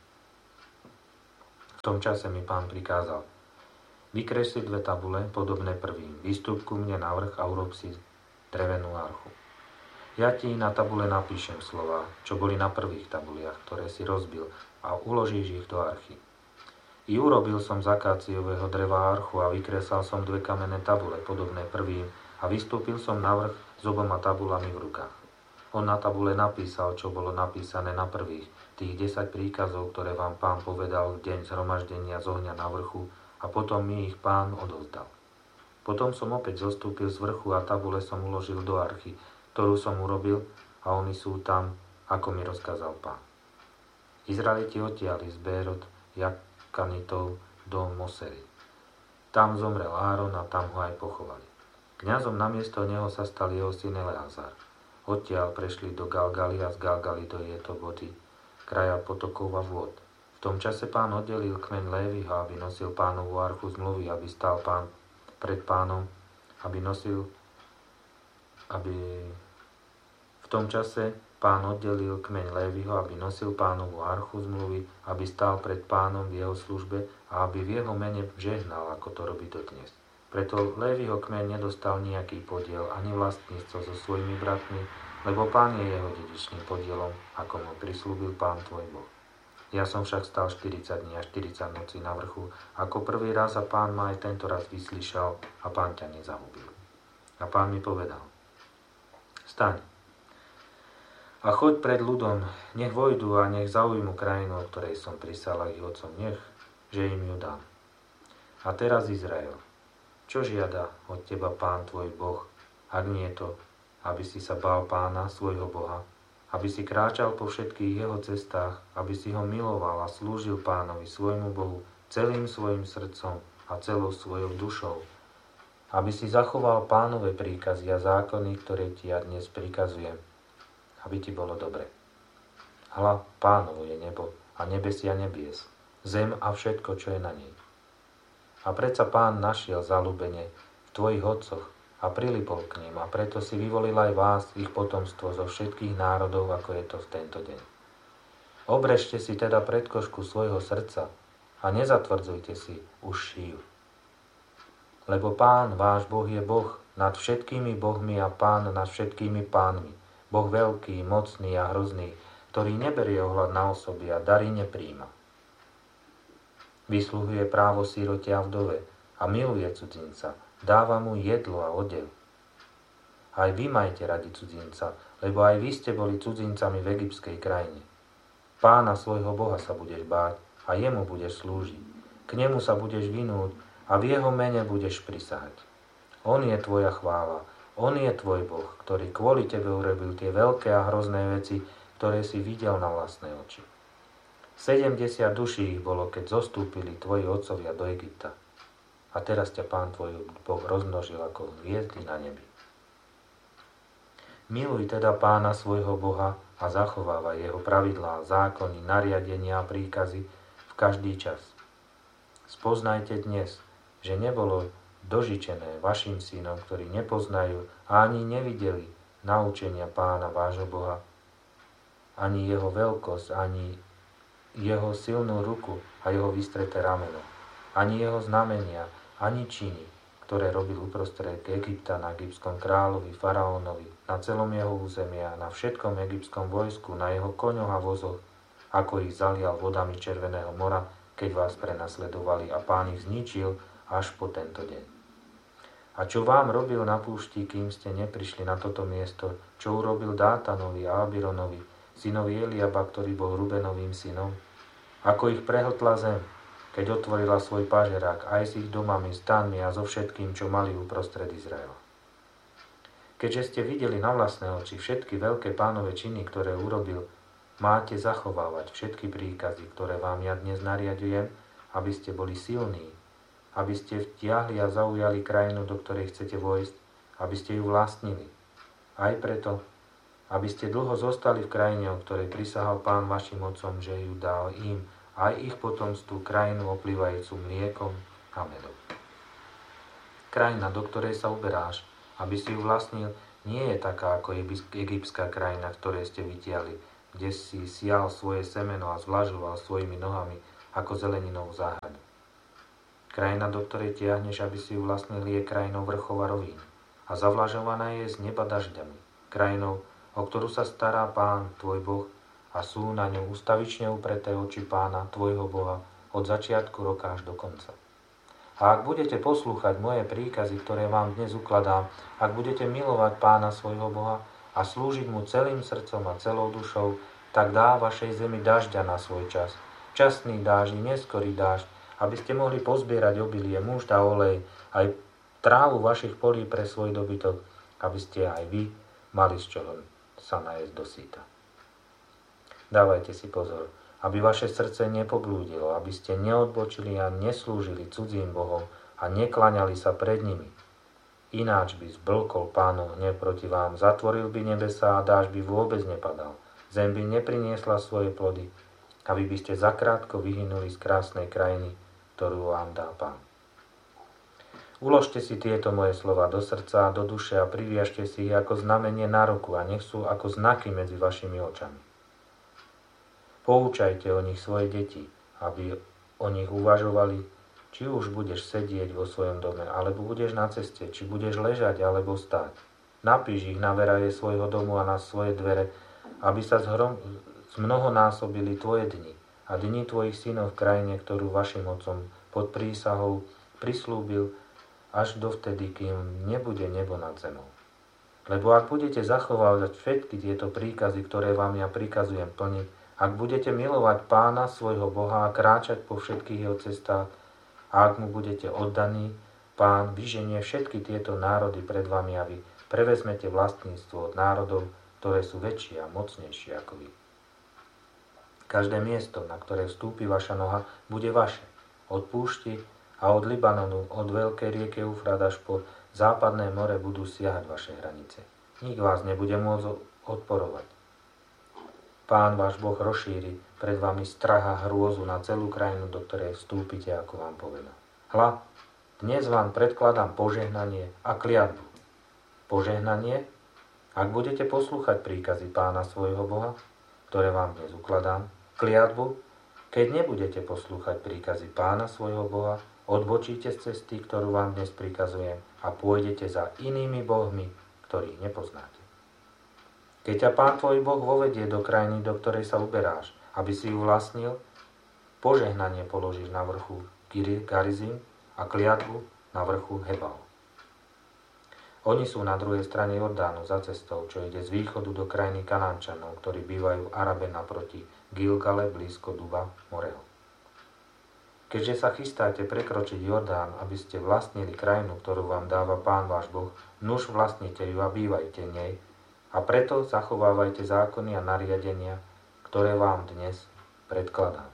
V tom čase mi Pán prikázal: vykresli 2 tabule, podobné prvým, vystúp ku mne na vrch a urob si drevenú archu. Ja ti na tabule napíšem slová, čo boli na prvých tabuliach, ktoré si rozbil, a uložíš ich do archy. I urobil som z akáciového dreva archu a vykresal som 2 kamenné tabule, podobné prvým, a vystúpil som na vrch s 2 tabulami v rukách. On na tabule napísal, čo bolo napísané na prvých, tých 10 príkazov, ktoré vám Pán povedal v deň zhromaždenia z ohňa na vrchu, a potom mi ich Pán odovzdal. Potom som opäť zostúpil z vrchu a tabule som uložil do archy, ktorú som urobil, a oni sú tam, ako mi rozkázal Pán. Izraeliti odtiahli z Bérot Jakanitov do Mosery. Tam zomrel Áron a tam ho aj pochovali. Kňazom namiesto neho sa stal jeho syn Eleazar. Odtiaľ prešli do Galgaly a z Galgaly do Jetobody, kraja potokov a vôd. V tom čase Pán oddelil kmeň Léviho, aby nosil Pánovu archu zmluvy, aby stál Pán pred Pánom, V tom čase Pán oddelil kmeň Léviho, aby nosil Pánovu archu zmluvy, aby stál pred Pánom v jeho službe a aby v jeho mene žehnal, ako to robí dodnes. Preto Léviho kmeň nedostal nejaký podiel ani vlastníctvo so svojimi bratmi, lebo Pán je jeho dedičným podielom, ako mu prislúbil Pán tvoj Boh. Ja som však stal 40 dní a 40 nocí na vrchu, ako prvý raz, a Pán ma aj tento raz vyslyšal a Pán ťa nezahubil. A Pán mi povedal: staň a choď pred ľudom, nech vojdu a nech zaujmu krajinu, o ktorej som prisahal ich otcom, že im ju dám. A teraz Izrael, čo žiada od teba Pán tvoj Boh, ak nie to, aby si sa bál Pána, svojho Boha, aby si kráčal po všetkých jeho cestách, aby si ho miloval a slúžil Pánovi, svojmu Bohu, celým svojim srdcom a celou svojou dušou, aby si zachoval Pánove príkazy a zákony, ktoré ti ja dnes prikazujem, aby ti bolo dobre. Hľa, Pánovo je nebo a nebesia nebies, zem a všetko, čo je na nej. A predsa Pán našiel zaľúbenie v tvojich otcoch a prilipol k nim, a preto si vyvolil aj vás, ich potomstvo zo všetkých národov, ako je to v tento deň. Obrežte si teda predkošku svojho srdca a nezatvrdzujte si už šív. Lebo Pán, váš Boh, je Boh nad všetkými bohmi a Pán nad všetkými pánmi, Boh veľký, mocný a hrozný, ktorý neberie ohľad na osoby a dary nepríjma. Vysluhuje právo sirote a vdove a miluje cudzinca, dáva mu jedlo a odev. Aj vy majte radi cudzinca, lebo aj vy ste boli cudzincami v egyptskej krajine. Pána svojho Boha sa budeš báť a jemu budeš slúžiť. K nemu sa budeš vinúť a v jeho mene budeš prisahať. On je tvoja chvála, on je tvoj Boh, ktorý kvôli tebe urobil tie veľké a hrozné veci, ktoré si videl na vlastné oči. 70 duší ich bolo, keď zostúpili tvoji otcovia do Egypta. A teraz ťa Pán tvoj Boh rozmnožil ako hviezdy na nebi. Miluj teda Pána svojho Boha a zachovávaj jeho pravidlá, zákony, nariadenia a príkazy v každý čas. Spoznajte dnes, že nebolo dožičené vašim synom, ktorí nepoznajú a ani nevideli naučenia Pána vášho Boha, ani jeho veľkosť, ani jeho silnú ruku a jeho vystreté rameno, ani jeho znamenia, ani činy, ktoré robil uprostred Egypta na egyptskom kráľovi, faraónovi, na celom jeho území a na všetkom egyptskom vojsku, na jeho koňoch a vozoch, ako ich zalial vodami Červeného mora, keď vás prenasledovali, a Pán ich zničil až po tento deň. A čo vám robil na púšti, kým ste neprišli na toto miesto, čo urobil Dátanovi a Abironovi, synovi Eliaba, ktorý bol Rubenovým synom? Ako ich prehltla zem, keď otvorila svoj pažerák aj s ich domami, stanmi a so všetkým, čo mali uprostred Izraela. Keďže ste videli na vlastné oči všetky veľké Pánove činy, ktoré urobil, máte zachovávať všetky príkazy, ktoré vám ja dnes nariadujem, aby ste boli silní, aby ste vtiahli a zaujali krajinu, do ktorej chcete vojsť, aby ste ju vlastnili. Aj preto, aby ste dlho zostali v krajine, o ktorej prisahal Pán vašim otcom, že ju dal im, aj ich potomstvu, krajinu oplývajúcu mliekom a medom. Krajina, do ktorej sa uberáš, aby si ju vlastnil, nie je taká ako egyptská krajina, ktorej ste vytiali, kde si sial svoje semeno a zvlažoval svojimi nohami ako zeleninovú záhradu. Krajina, do ktorej tiahneš, aby si ju vlastnil, je krajinou vrchov a rovín a zavlažovaná je z neba dažďami. Krajinou, o ktorú sa stará Pán, tvoj Boh, a sú na ňu ustavične upreté oči Pána, tvojho Boha, od začiatku roka až do konca. A ak budete poslúchať moje príkazy, ktoré vám dnes ukladám, ak budete milovať Pána svojho Boha a slúžiť mu celým srdcom a celou dušou, tak dá vašej zemi dažďa na svoj čas. Časný dážď i neskorý dážď, aby ste mohli pozbierať obilie, múšt a olej, aj trávu vašich polí pre svoj dobytok, aby ste aj vy mali z čoho sa najesť do síta. Dávajte si pozor, aby vaše srdce nepoblúdilo, aby ste neodbočili a neslúžili cudzím bohom a nekláňali sa pred nimi. Ináč by zblkol Pánov hnev proti vám, zatvoril by nebesá a dážď by vôbec nepadal. Zem by nepriniesla svoje plody, aby by ste zakrátko vyhynuli z krásnej krajiny, ktorú vám dá Pán. Uložte si tieto moje slova do srdca a do duše a priviažte si ich ako znamenie na ruku a nech sú ako znaky medzi vašimi očami. Poučajte o nich svoje deti, aby o nich uvažovali, či už budeš sedieť vo svojom dome, alebo budeš na ceste, či budeš ležať, alebo stáť. Napíš ich na veraje svojho domu a na svoje dvere, aby sa zmnohonásobili tvoje dni a dni tvojich synov v krajine, ktorú vašim otcom pod prísahou prislúbil, až dovtedy, kým nebude nebo nad zemou. Lebo ak budete zachovávať všetky tieto príkazy, ktoré vám ja prikazujem plniť, ak budete milovať Pána svojho Boha a kráčať po všetkých jeho cestách, a ak mu budete oddaní, Pán vyženie všetky tieto národy pred vami a vy prevezmete vlastníctvo od národov, ktoré sú väčšie a mocnejšie ako vy. Každé miesto, na ktoré vstúpi vaša noha, bude vaše. Od púšti a od Libanonu, od veľkej rieke Eufrat až po západné more budú siahať vaše hranice. Nik vás nebude môcť odporovať. Pán váš Boh rozšíri pred vami strach a hrôzu na celú krajinu, do ktorej vstúpite, ako vám povedal. Hľa, dnes vám predkladám požehnanie a kliatbu. Požehnanie, ak budete poslúchať príkazy Pána svojho Boha, ktoré vám dnes ukladám. Kliatbu, keď nebudete poslúchať príkazy Pána svojho Boha, odbočíte z cesty, ktorú vám dnes prikazujem a pôjdete za inými bohmi, ktorých nepoznáte. Keď ťa Pán tvoj Boh vovedie do krajiny, do ktorej sa uberáš, aby si ju vlastnil, požehnanie položíš na vrchu Garizim a kliatbu na vrchu Hebal. Oni sú na druhej strane Jordánu za cestou, čo ide z východu do krajiny Kanánčanov, ktorí bývajú v Arabe naproti Gilgale blízko Duba Moreho. Keďže sa chystáte prekročiť Jordán, aby ste vlastnili krajinu, ktorú vám dáva Pán váš Boh, nuž vlastnite ju a bývajte v nej, a preto zachovávajte zákony a nariadenia, ktoré vám dnes predkladám.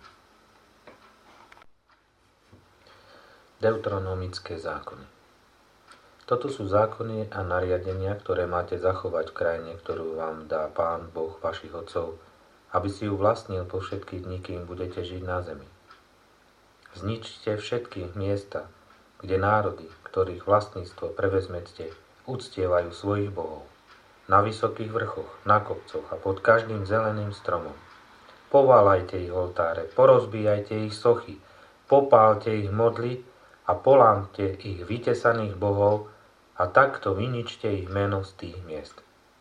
Deuteronomické zákony. Toto sú zákony a nariadenia, ktoré máte zachovať v krajine, ktorú vám dá Pán Boh vašich otcov, aby si ju vlastnil po všetky dni, kým budete žiť na zemi. Zničte všetky miesta, kde národy, ktorých vlastníctvo prevezmete, uctievajú svojich bohov. Na vysokých vrchoch, na kopcoch a pod každým zeleným stromom. Poválajte ich oltáre, porozbíjajte ich sochy, popálte ich modly a polámte ich vytesaných bohov a takto vyničte ich meno z tých miest.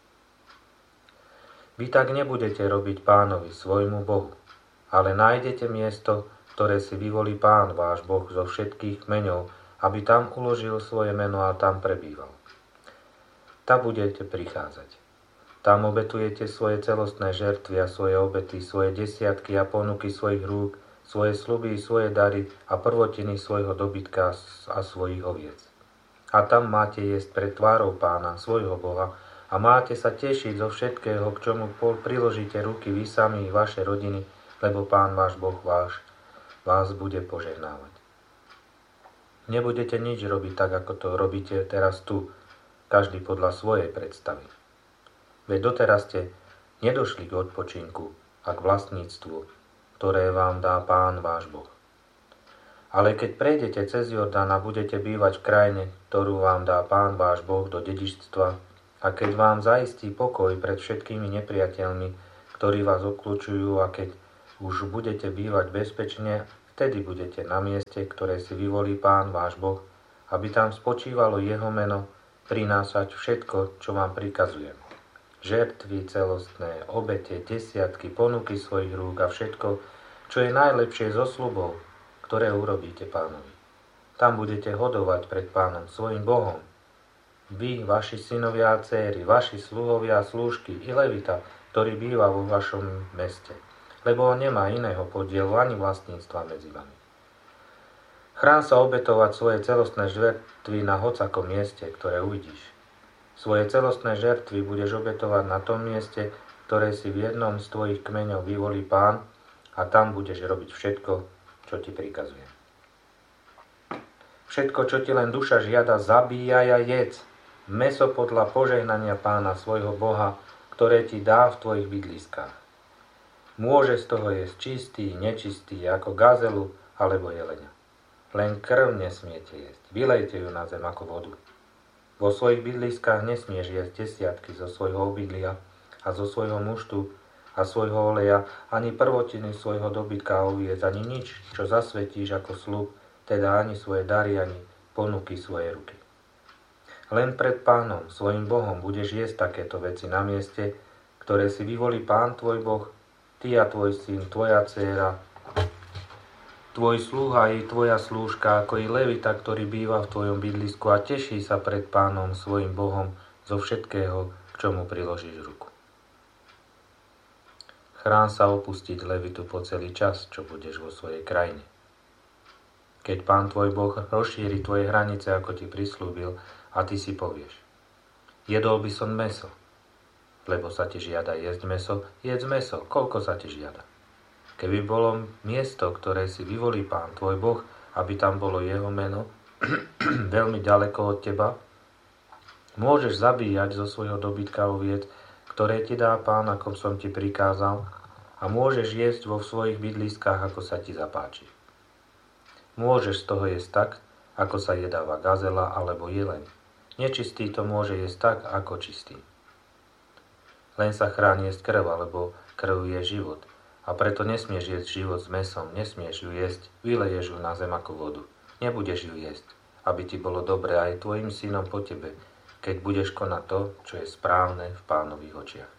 Vy tak nebudete robiť Pánovi, svojmu Bohu, ale nájdete miesto, ktoré si vyvolí Pán váš Boh zo všetkých kmeňov, aby tam uložil svoje meno a tam prebýval. Tam budete prichádzať. Tam obetujete svoje celostné žertvy a svoje obety, svoje desiatky a ponuky svojich rúk, svoje sľuby, svoje dary a prvotiny svojho dobytka a svojich oviec. A tam máte jesť pred tvárou Pána, svojho Boha, a máte sa tešiť zo všetkého, k čomu priložíte ruky vy sami i vaše rodiny, lebo Pán váš Boh vás bude požehnávať. Nebudete nič robiť tak, ako to robíte teraz tu, každý podľa svojej predstavy. Veď doteraz ste nedošli k odpočinku a k vlastníctvu, ktoré vám dá Pán váš Boh. Ale keď prejdete cez Jordán a budete bývať v krajine, ktorú vám dá Pán váš Boh do dedičstva, a keď vám zaistí pokoj pred všetkými nepriateľmi, ktorí vás obkľúčujú, a keď už budete bývať bezpečne, vtedy budete na mieste, ktoré si vyvolí Pán váš Boh, aby tam spočívalo jeho meno, prinášať všetko, čo vám prikazujem. Žertvy celostné, obete, desiatky, ponuky svojich rúk a všetko, čo je najlepšie zo sľubov, ktoré urobíte Pánovi. Tam budete hodovať pred Pánom, svojim Bohom. Vy, vaši synovia a céry, vaši sluhovia a slúžky i levita, ktorý býva vo vašom meste, lebo on nemá iného podielu ani vlastníctva medzi vami. Chrán sa obetovať svoje celostné žertvy na hocakom mieste, ktoré uvidíš. Svoje celostné žertvy budeš obetovať na tom mieste, ktoré si v jednom z tvojich kmeňov vyvolí Pán, a tam budeš robiť všetko, čo ti prikazujem. Všetko, čo ti len duša žiada, zabíjaj a jedz. Mäso podľa požehnania Pána svojho Boha, ktoré ti dá v tvojich bydliskách. Môže z toho jesť čistý, nečistý, ako gazelu alebo jelenia. Len krv nesmiete jesť. Vylejte ju na zem ako vodu. Vo svojich bydliskách nesmieš jesť desiatky zo svojho obydlia a zo svojho muštu a svojho oleja, ani prvotiny svojho dobytka a oviec, ani nič, čo zasvetíš ako sľub, teda ani svoje dary, ani ponuky svojej ruky. Len pred Pánom, svojim Bohom, budeš jesť takéto veci na mieste, ktoré si vyvolí Pán tvoj Boh, ty a tvoj syn, tvoja dcéra, tvoj sluha i tvoja slúžka, ako i levita, ktorý býva v tvojom bydlisku, a teší sa pred Pánom, svojim Bohom, zo všetkého, k čomu priložíš ruku. Chrán sa opustiť levitu po celý čas, čo budeš vo svojej krajine. Keď Pán tvoj Boh rozšíri tvoje hranice, ako ti prislúbil, a ty si povieš: jedol by som mäso, lebo sa ti žiada jesť mäso, jedz mäso, koľko sa ti žiada. Keby bolo miesto, ktoré si vyvolí Pán tvoj Boh, aby tam bolo jeho meno, veľmi ďaleko od teba, môžeš zabíjať zo svojho dobytka oviec, ktoré ti dá Pán, ako som ti prikázal, a môžeš jesť vo svojich bydliskách, ako sa ti zapáči. Môžeš z toho jesť tak, ako sa jedáva gazela alebo jeleň. Nečistý to môže jesť tak, ako čistý. Len sa chráň jesť krv, alebo krv je život. A preto nesmieš jesť život s mäsom, nesmieš ju jesť, vyleješ ju na zem ako vodu. Nebudeš ju jesť, aby ti bolo dobre aj tvojim synom po tebe, keď budeš konať to, čo je správne v Pánových očiach.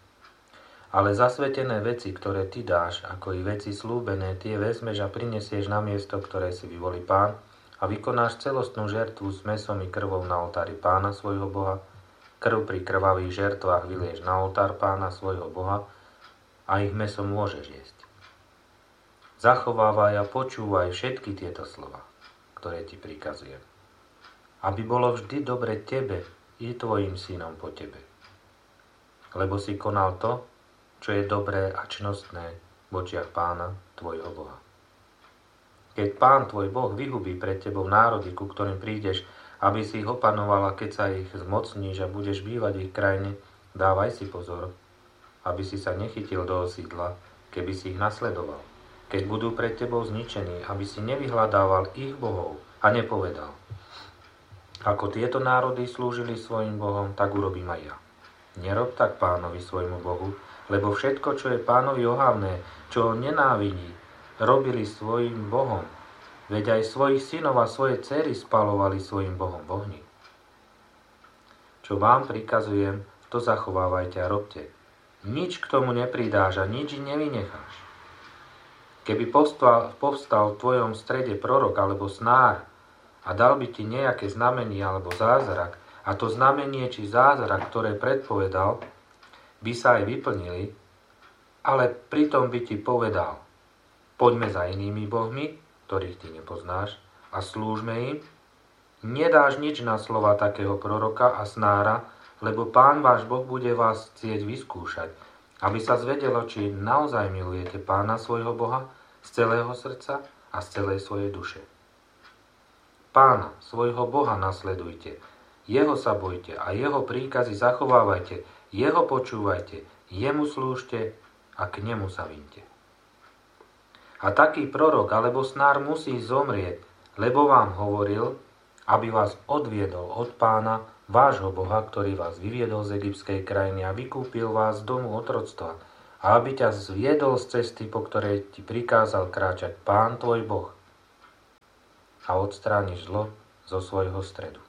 Ale zasvetené veci, ktoré ty dáš, ako i veci slúbené, tie vezmeš a prinesieš na miesto, ktoré si vyvolí Pán, a vykonáš celostnú žertvu s mäsom i krvou na oltári Pána svojho Boha. Krv pri krvavých žertvách vylieš na oltár Pána svojho Boha a ich mäso môžeš jesť. Zachovávaj a počúvaj všetky tieto slova, ktoré ti prikazujem, aby bolo vždy dobre tebe i tvojim synom po tebe. Lebo si konal to, čo je dobré a čnostné v očiach Pána tvojho Boha. Keď Pán tvoj Boh vyhubí pred tebou národy, ku ktorým prídeš, aby si ich opanoval, a keď sa ich zmocníš a budeš bývať v ich krajine, dávaj si pozor, aby si sa nechytil do osídla, keby si ich nasledoval. Keď budú pred tebou zničení, aby si nevyhľadával ich bohov a nepovedal: ako tieto národy slúžili svojim bohom, tak urobím aj ja. Nerob tak Pánovi svojmu Bohu, lebo všetko, čo je Pánovi ohavné, čo ho nenávidí, robili svojim bohom. Veď aj svojich synov a svoje dcery spalovali svojim bohom v ohni. Čo vám prikazujem, to zachovávajte a robte. Nič k tomu nepridáš a nič nevynecháš. Keby povstal v tvojom strede prorok alebo snár a dal by ti nejaké znamenie alebo zázrak, a to znamenie či zázrak, ktoré predpovedal, by sa aj vyplnili, ale pritom by ti povedal: poďme za inými bohmi, ktorých ty nepoznáš, a slúžme im, nedáš nič na slova takého proroka a snára, lebo Pán váš Boh bude vás chcieť vyskúšať, aby sa zvedelo, či naozaj milujete Pána svojho Boha z celého srdca a z celej svojej duše. Pána svojho Boha nasledujte, jeho sa bojte a jeho príkazy zachovávajte, jeho počúvajte, jemu slúžte a k nemu sa viňte. A taký prorok alebo snár musí zomrieť, lebo vám hovoril, aby vás odviedol od Pána, vášho Boha, ktorý vás vyviedol z egyptskej krajiny a vykúpil vás z domu otroctva, a aby ťa zviedol z cesty, po ktorej ti prikázal kráčať Pán tvoj Boh, a odstrániš zlo zo svojho stredu.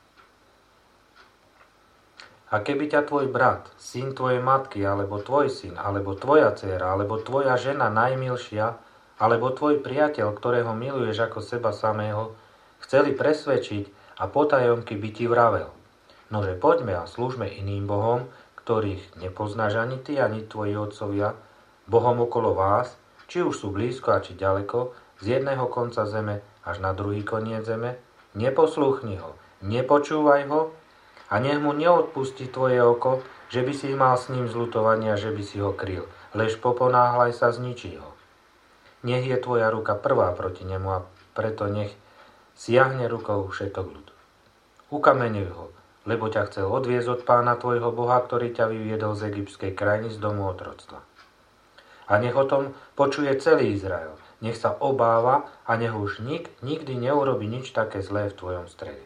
A keby ťa tvoj brat, syn tvojej matky, alebo tvoj syn, alebo tvoja dcéra, alebo tvoja žena najmilšia, alebo tvoj priateľ, ktorého miluješ ako seba samého, chceli presvedčiť a potajomky by ti vravel: nože poďme a slúžme iným bohom, ktorých nepoznáš ani ty, ani tvoji otcovia, bohom okolo vás, či už sú blízko a či ďaleko, z jedného konca zeme až na druhý koniec zeme, neposlúchni ho, nepočúvaj ho, a nech mu neodpustí tvoje oko, že by si mal s ním zľutovanie a že by si ho kryl, lež poponáhľaj sa, zničí ho. Nech je tvoja ruka prvá proti nemu a preto nech siahne rukou všetok ľud. Ukameňuj ho, lebo ťa chcel odviesť od Pána tvojho Boha, ktorý ťa vyviedol z egyptskej krajiny, z domu otroctva. A nech o tom počuje celý Izrael, nech sa obáva a nech už nikdy neurobi nič také zlé v tvojom strede.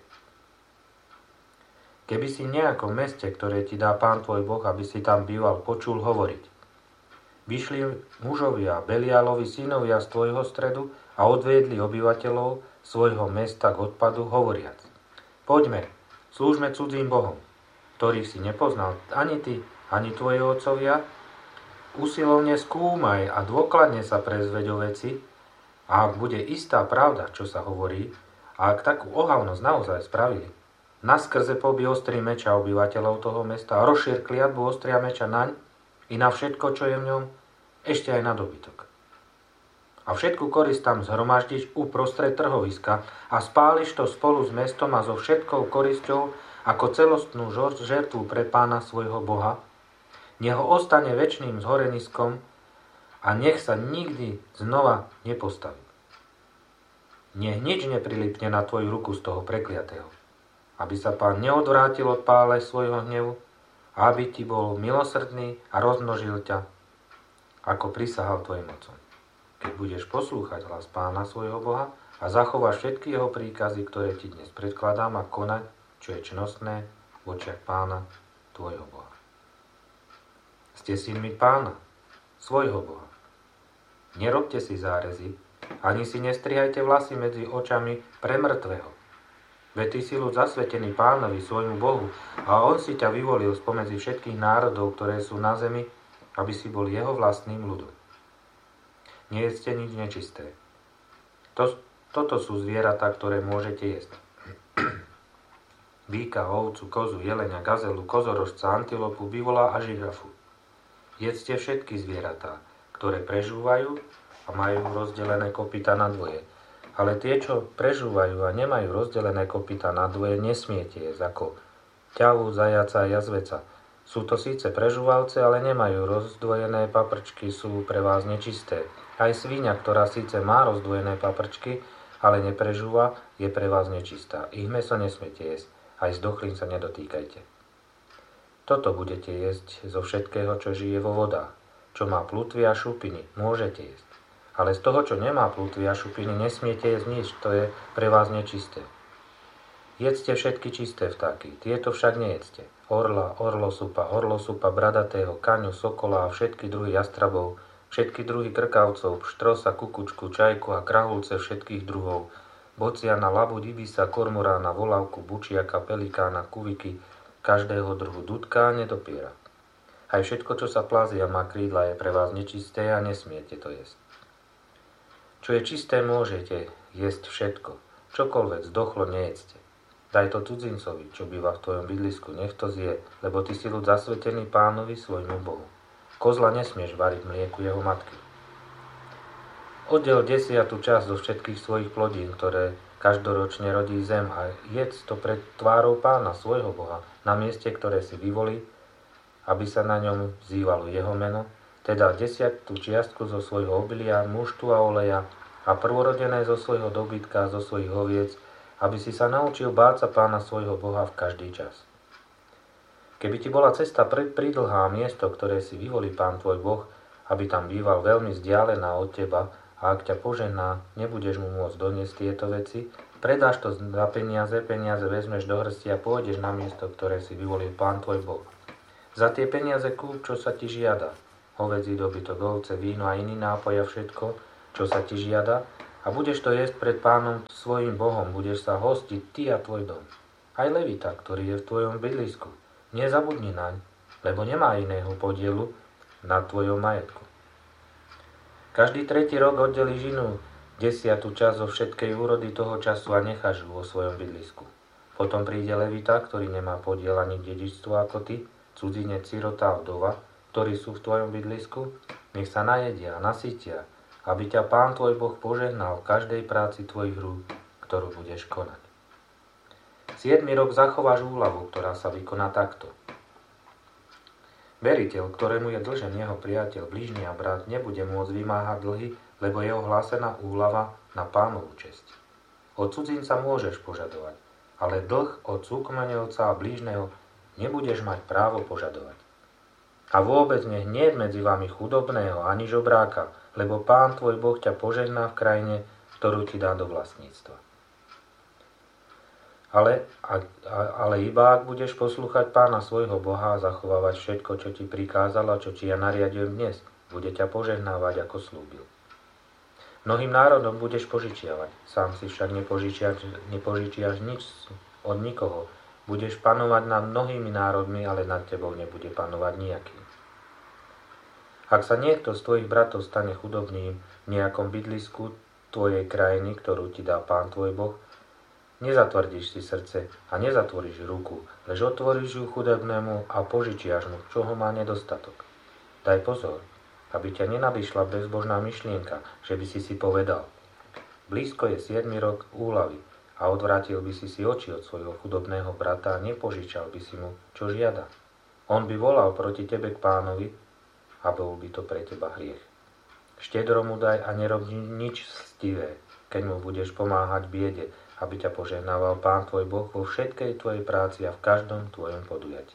Keby si v nejakom meste, ktoré ti dá Pán tvoj Boh, aby si tam býval, počul hovoriť: vyšli mužovia, Beliálovi synovia z tvojho stredu a odviedli obyvateľov svojho mesta k odpadu, hovoriac: poďme, slúžme cudzím bohom, ktorých si nepoznal ani ty, ani tvoji otcovia. Usilovne skúmaj a dôkladne sa prezveď o veci, a ak bude istá pravda, čo sa hovorí, a ak takú ohavnosť naozaj spravili, naskrze pobí ostrý meča obyvateľov toho mesta a rozšír kliatbu ostria meča naň i na všetko, čo je v ňom, ešte aj na dobytok. A všetku korist tam zhromaždíš uprostred trhoviska a spáliš to spolu s mestom a so všetkou korisťou ako celostnú žertvu pre Pána svojho Boha. Nech ho ostane večným zhoreniskom a nech sa nikdy znova nepostaví. Nech nič neprilipne na tvoju ruku z toho prekliatého, aby sa Pán neodvrátil od pále svojho hnevu, a aby ti bol milosrdný a rozmnožil ťa, ako prisahal tvojim otcom. Keď budeš poslúchať hlas Pána svojho Boha a zachováš všetky jeho príkazy, ktoré ti dnes predkladám, a konať, čo je čnostné v očiach Pána tvojho Boha. Ste synmi Pána, svojho Boha. Nerobte si zárezy, ani si nestrihajte vlasy medzi očami pre mŕtvého. Veď ty si ľud zasvetený Pánovi, svojmu Bohu, a on si ťa vyvolil spomedzi všetkých národov, ktoré sú na zemi, aby si bol jeho vlastným ľudom. Nejedzte nič nečisté. Toto sú zvieratá, ktoré môžete jesť: býka, ovcu, kozu, jelenia, gazelu, kozorožca, antilopu, bivola a žirafu. Jedzte všetky zvieratá, ktoré prežúvajú a majú rozdelené kopytá na dvoje. Ale tie, čo prežúvajú a nemajú rozdelené kopytá na dvoje, nesmiete jesť, ako ťavu, zajaca a jazveca. Sú to síce prežúvalce, ale nemajú rozdvojené paprčky, sú pre vás nečisté. Aj svíňa, ktorá síce má rozdvojené paprčky, ale neprežúva, je pre vás nečistá. Ich mäso nesmiete jesť, aj zdochlín sa nedotýkajte. Toto budete jesť zo všetkého, čo žije vo vodách. Čo má plutvy a šupiny, môžete jesť. Ale z toho, čo nemá plutvy a šupiny, nesmiete jesť nič, to je pre vás nečisté. Jedzte všetky čisté vtáky, tieto však nejedzte. Orla, orlosupa, bradatého, kaňu, sokola a všetky druhy jastrabov, všetky druhy krkavcov, pštrosa, kukučku, čajku a krahulce všetkých druhov, bociana, labuť, ibisa, kormorána, volavku, bučiaka, pelikána, kuviky, každého druhu dudka a nedopiera. Aj všetko, čo sa plazí a má krídla, je pre vás nečisté a nesmiete to jesť. Čo je čisté, môžete jesť všetko. Čokoľvek zdochlo, nejedzte. Daj to cudzincovi, čo býva v tvojom bydlisku, nech to zje, lebo ty si ľud zasvetený Pánovi, svojmu Bohu. Kozla nesmieš variť mlieku jeho matky. Oddel 10. časť zo všetkých svojich plodín, ktoré každoročne rodí zem, a jedz to pred tvárou Pána, svojho Boha, na mieste, ktoré si vyvolí, aby sa na ňom vzývalo jeho meno, teda 10. čiastku zo svojho obilia, muštu a oleja a prvorodené zo svojho dobytka a zo svojich oviec, aby si sa naučil báť sa Pána svojho Boha v každý čas. Keby ti bola cesta pridlhá, miesto, ktoré si vyvolí Pán tvoj Boh, aby tam býval, veľmi vzdialená od teba, a ak ťa požehná, nebudeš mu môcť doniesť tieto veci, predáš to za peniaze vezmeš do hrsti a pôjdeš na miesto, ktoré si vyvolil Pán tvoj Boh. Za tie peniaze kúp, čo sa ti žiada, hovädzí dobytok, ovce, víno a iný nápoj a všetko, čo sa ti žiada, a budeš to jesť pred Pánom svojim Bohom, budeš sa hostiť ty a tvoj dom. Aj Levita, ktorý je v tvojom bydlisku. Nezabudni naň, lebo nemá iného podielu na tvojom majetku. Každý tretí rok oddeli žinu 10. časť zo všetkej úrody toho času a necháš ju vo svojom bydlisku. Potom príde Levita, ktorý nemá podiel ani dedičstvo ako ty, cudzinec, sirota a vdova, ktorí sú v tvojom bydlisku, nech sa najedia a nasýtia, aby ťa Pán tvoj Boh požehnal v každej práci tvojich rúk, ktorú budeš konať. 7. rok zachováš úľavu, ktorá sa vykoná takto. Veriteľ, ktorému je dlžen jeho priateľ, blížny a brat, nebude môcť vymáhať dlhy, lebo je ohlásená úľava na Pánovu česť. Od cudzinca môžeš požadovať, ale dlh od súkmeňovca a blížneho nebudeš mať právo požadovať. A vôbec nech nie je medzi vami chudobného ani žobráka, lebo Pán tvoj Boh ťa požehná v krajine, ktorú ti dá do vlastníctva. Ale iba ak budeš poslúchať Pána svojho Boha a zachovávať všetko, čo ti prikázal a čo ti ja nariadujem dnes, bude ťa požehnávať, ako slúbil. Mnohým národom budeš požičiavať, sám si však nepožičiaš nič od nikoho. Budeš panovať nad mnohými národmi, ale nad tebou nebude panovať nejaký. Ak sa niekto z tvojich bratov stane chudobným v nejakom bydlisku tvojej krajiny, ktorú ti dá Pán tvoj Boh, nezatvrdíš si srdce a nezatvoríš ruku, lež otvoríš ju chudobnému a požičiaš mu, čoho má nedostatok. Daj pozor, aby ťa nenadišla bezbožná myšlienka, že by si povedal: blízko je 7. rok úľavy, a odvrátil by si oči od svojho chudobného brata a nepožičal by si mu, čo žiada. On by volal proti tebe k Pánovi a bol by to pre teba hriech. Štedro mu daj a nerob nič stivé, keď mu budeš pomáhať v biede, aby ťa požehnával Pán tvoj Boh vo všetkej tvojej práci a v každom tvojom podujatí.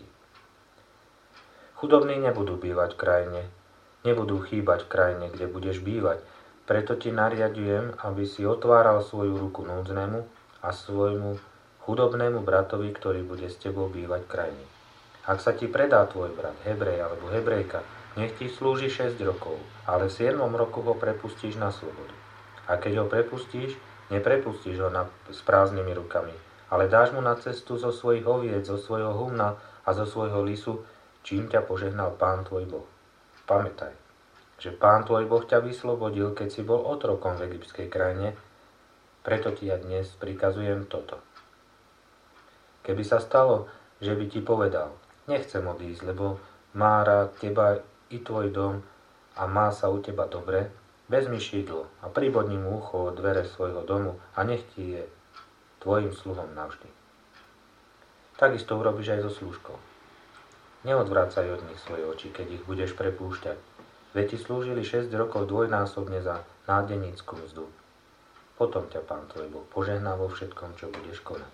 Chudobní nebudú bývať v krajine, nebudú chýbať v krajine, kde budeš bývať, preto ti nariadujem, aby si otváral svoju ruku núdznemu a svojmu chudobnému bratovi, ktorý bude s tebou bývať v krajine. Ak sa ti predá tvoj brat, Hebrej alebo Hebrejka, nech ti slúži 6 rokov, ale v 7. roku ho prepustíš na slobodu. A keď ho prepustíš, neprepustíš ho s prázdnymi rukami, ale dáš mu na cestu zo svojich oviec, zo svojho humna a zo svojho lisu, čím ťa požehnal Pán tvoj Boh. Pamätaj, že Pán tvoj Boh ťa vyslobodil, keď si bol otrokom v egyptskej krajine, preto ti ja dnes prikazujem toto. Keby sa stalo, že by ti povedal: nechcem odísť, lebo má rád teba i tvoj dom a má sa u teba dobre, vezmi šidlo a pribodni mu ucho od dvere svojho domu a nech ti je tvojim sluhom navždy. Takisto urobíš aj so slúžkou. Neodvracaj od nich svoje oči, keď ich budeš prepúšťať. Veď ti slúžili 6 rokov dvojnásobne za nádenickú mzdu. Potom ťa Pán tvoj Boh požehná vo všetkom, čo budeš konať.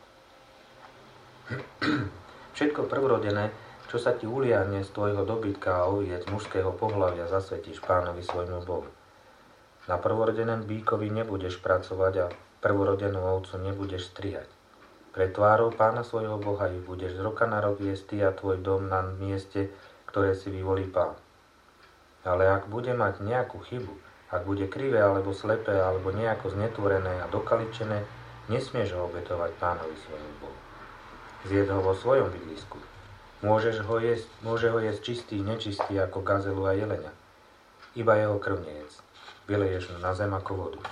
Všetko prvorodené, čo sa ti uliahne z tvojho dobytka a oviec mužského pohlavia, zasvetíš Pánovi svojmu Bohu. Na prvorodeném bíkovi nebudeš pracovať a prvorodenú ovcu nebudeš strihať. Pred tvárou Pána svojho Boha ich budeš z roka na rok jesť ty a tvoj dom na mieste, ktoré si vyvolí Pán. Ale ak bude mať nejakú chybu, ak bude krivé alebo slepé alebo nejako znetvorené a dokaličené, nesmieš ho obetovať Pánovi svojmu Bohu. Zjedz ho vo svojom bydlisku. Môže ho jesť čistý, nečistý ako gazelu a jelenia. Iba jeho krv nejedz. Vyleješ mu na zem ako vodu.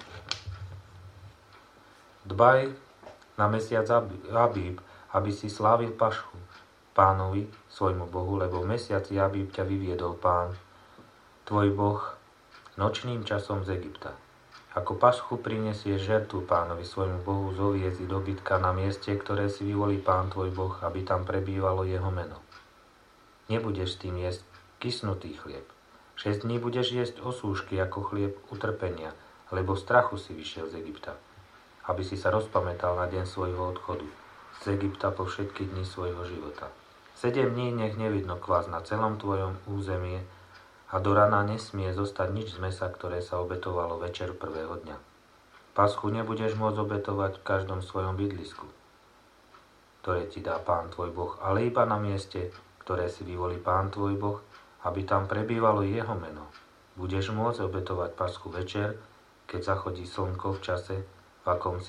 Dbaj na mesiac Abíb, aby si slávil Pašku Pánovi, svojmu Bohu, lebo v mesiaci Abíb ťa vyviedol Pán, tvoj Boh, nočným časom z Egypta. Ako Paschu prinesieš žertu Pánovi, svojmu Bohu, z oviec i dobytka na mieste, ktoré si vyvolí Pán tvoj Boh, aby tam prebývalo jeho meno. Nebudeš s tým jesť kysnutý chlieb. 6 dní budeš jesť osúšky ako chlieb utrpenia, lebo v strachu si vyšiel z Egypta, aby si sa rozpamätal na deň svojho odchodu z Egypta po všetky dni svojho života. 7 dní nech nevidno kvás na celom tvojom území A do rana nesmie zostať nič z mesa, ktoré sa obetovalo večer prvého dňa. Paschu nebudeš môcť obetovať v každom svojom bydlisku, ktoré ti dá Pán tvoj Boh, ale iba na mieste, ktoré si vyvolí Pán tvoj Boh, aby tam prebývalo jeho meno. Budeš môcť obetovať paschu večer, keď zachodí slnko v čase, v akom si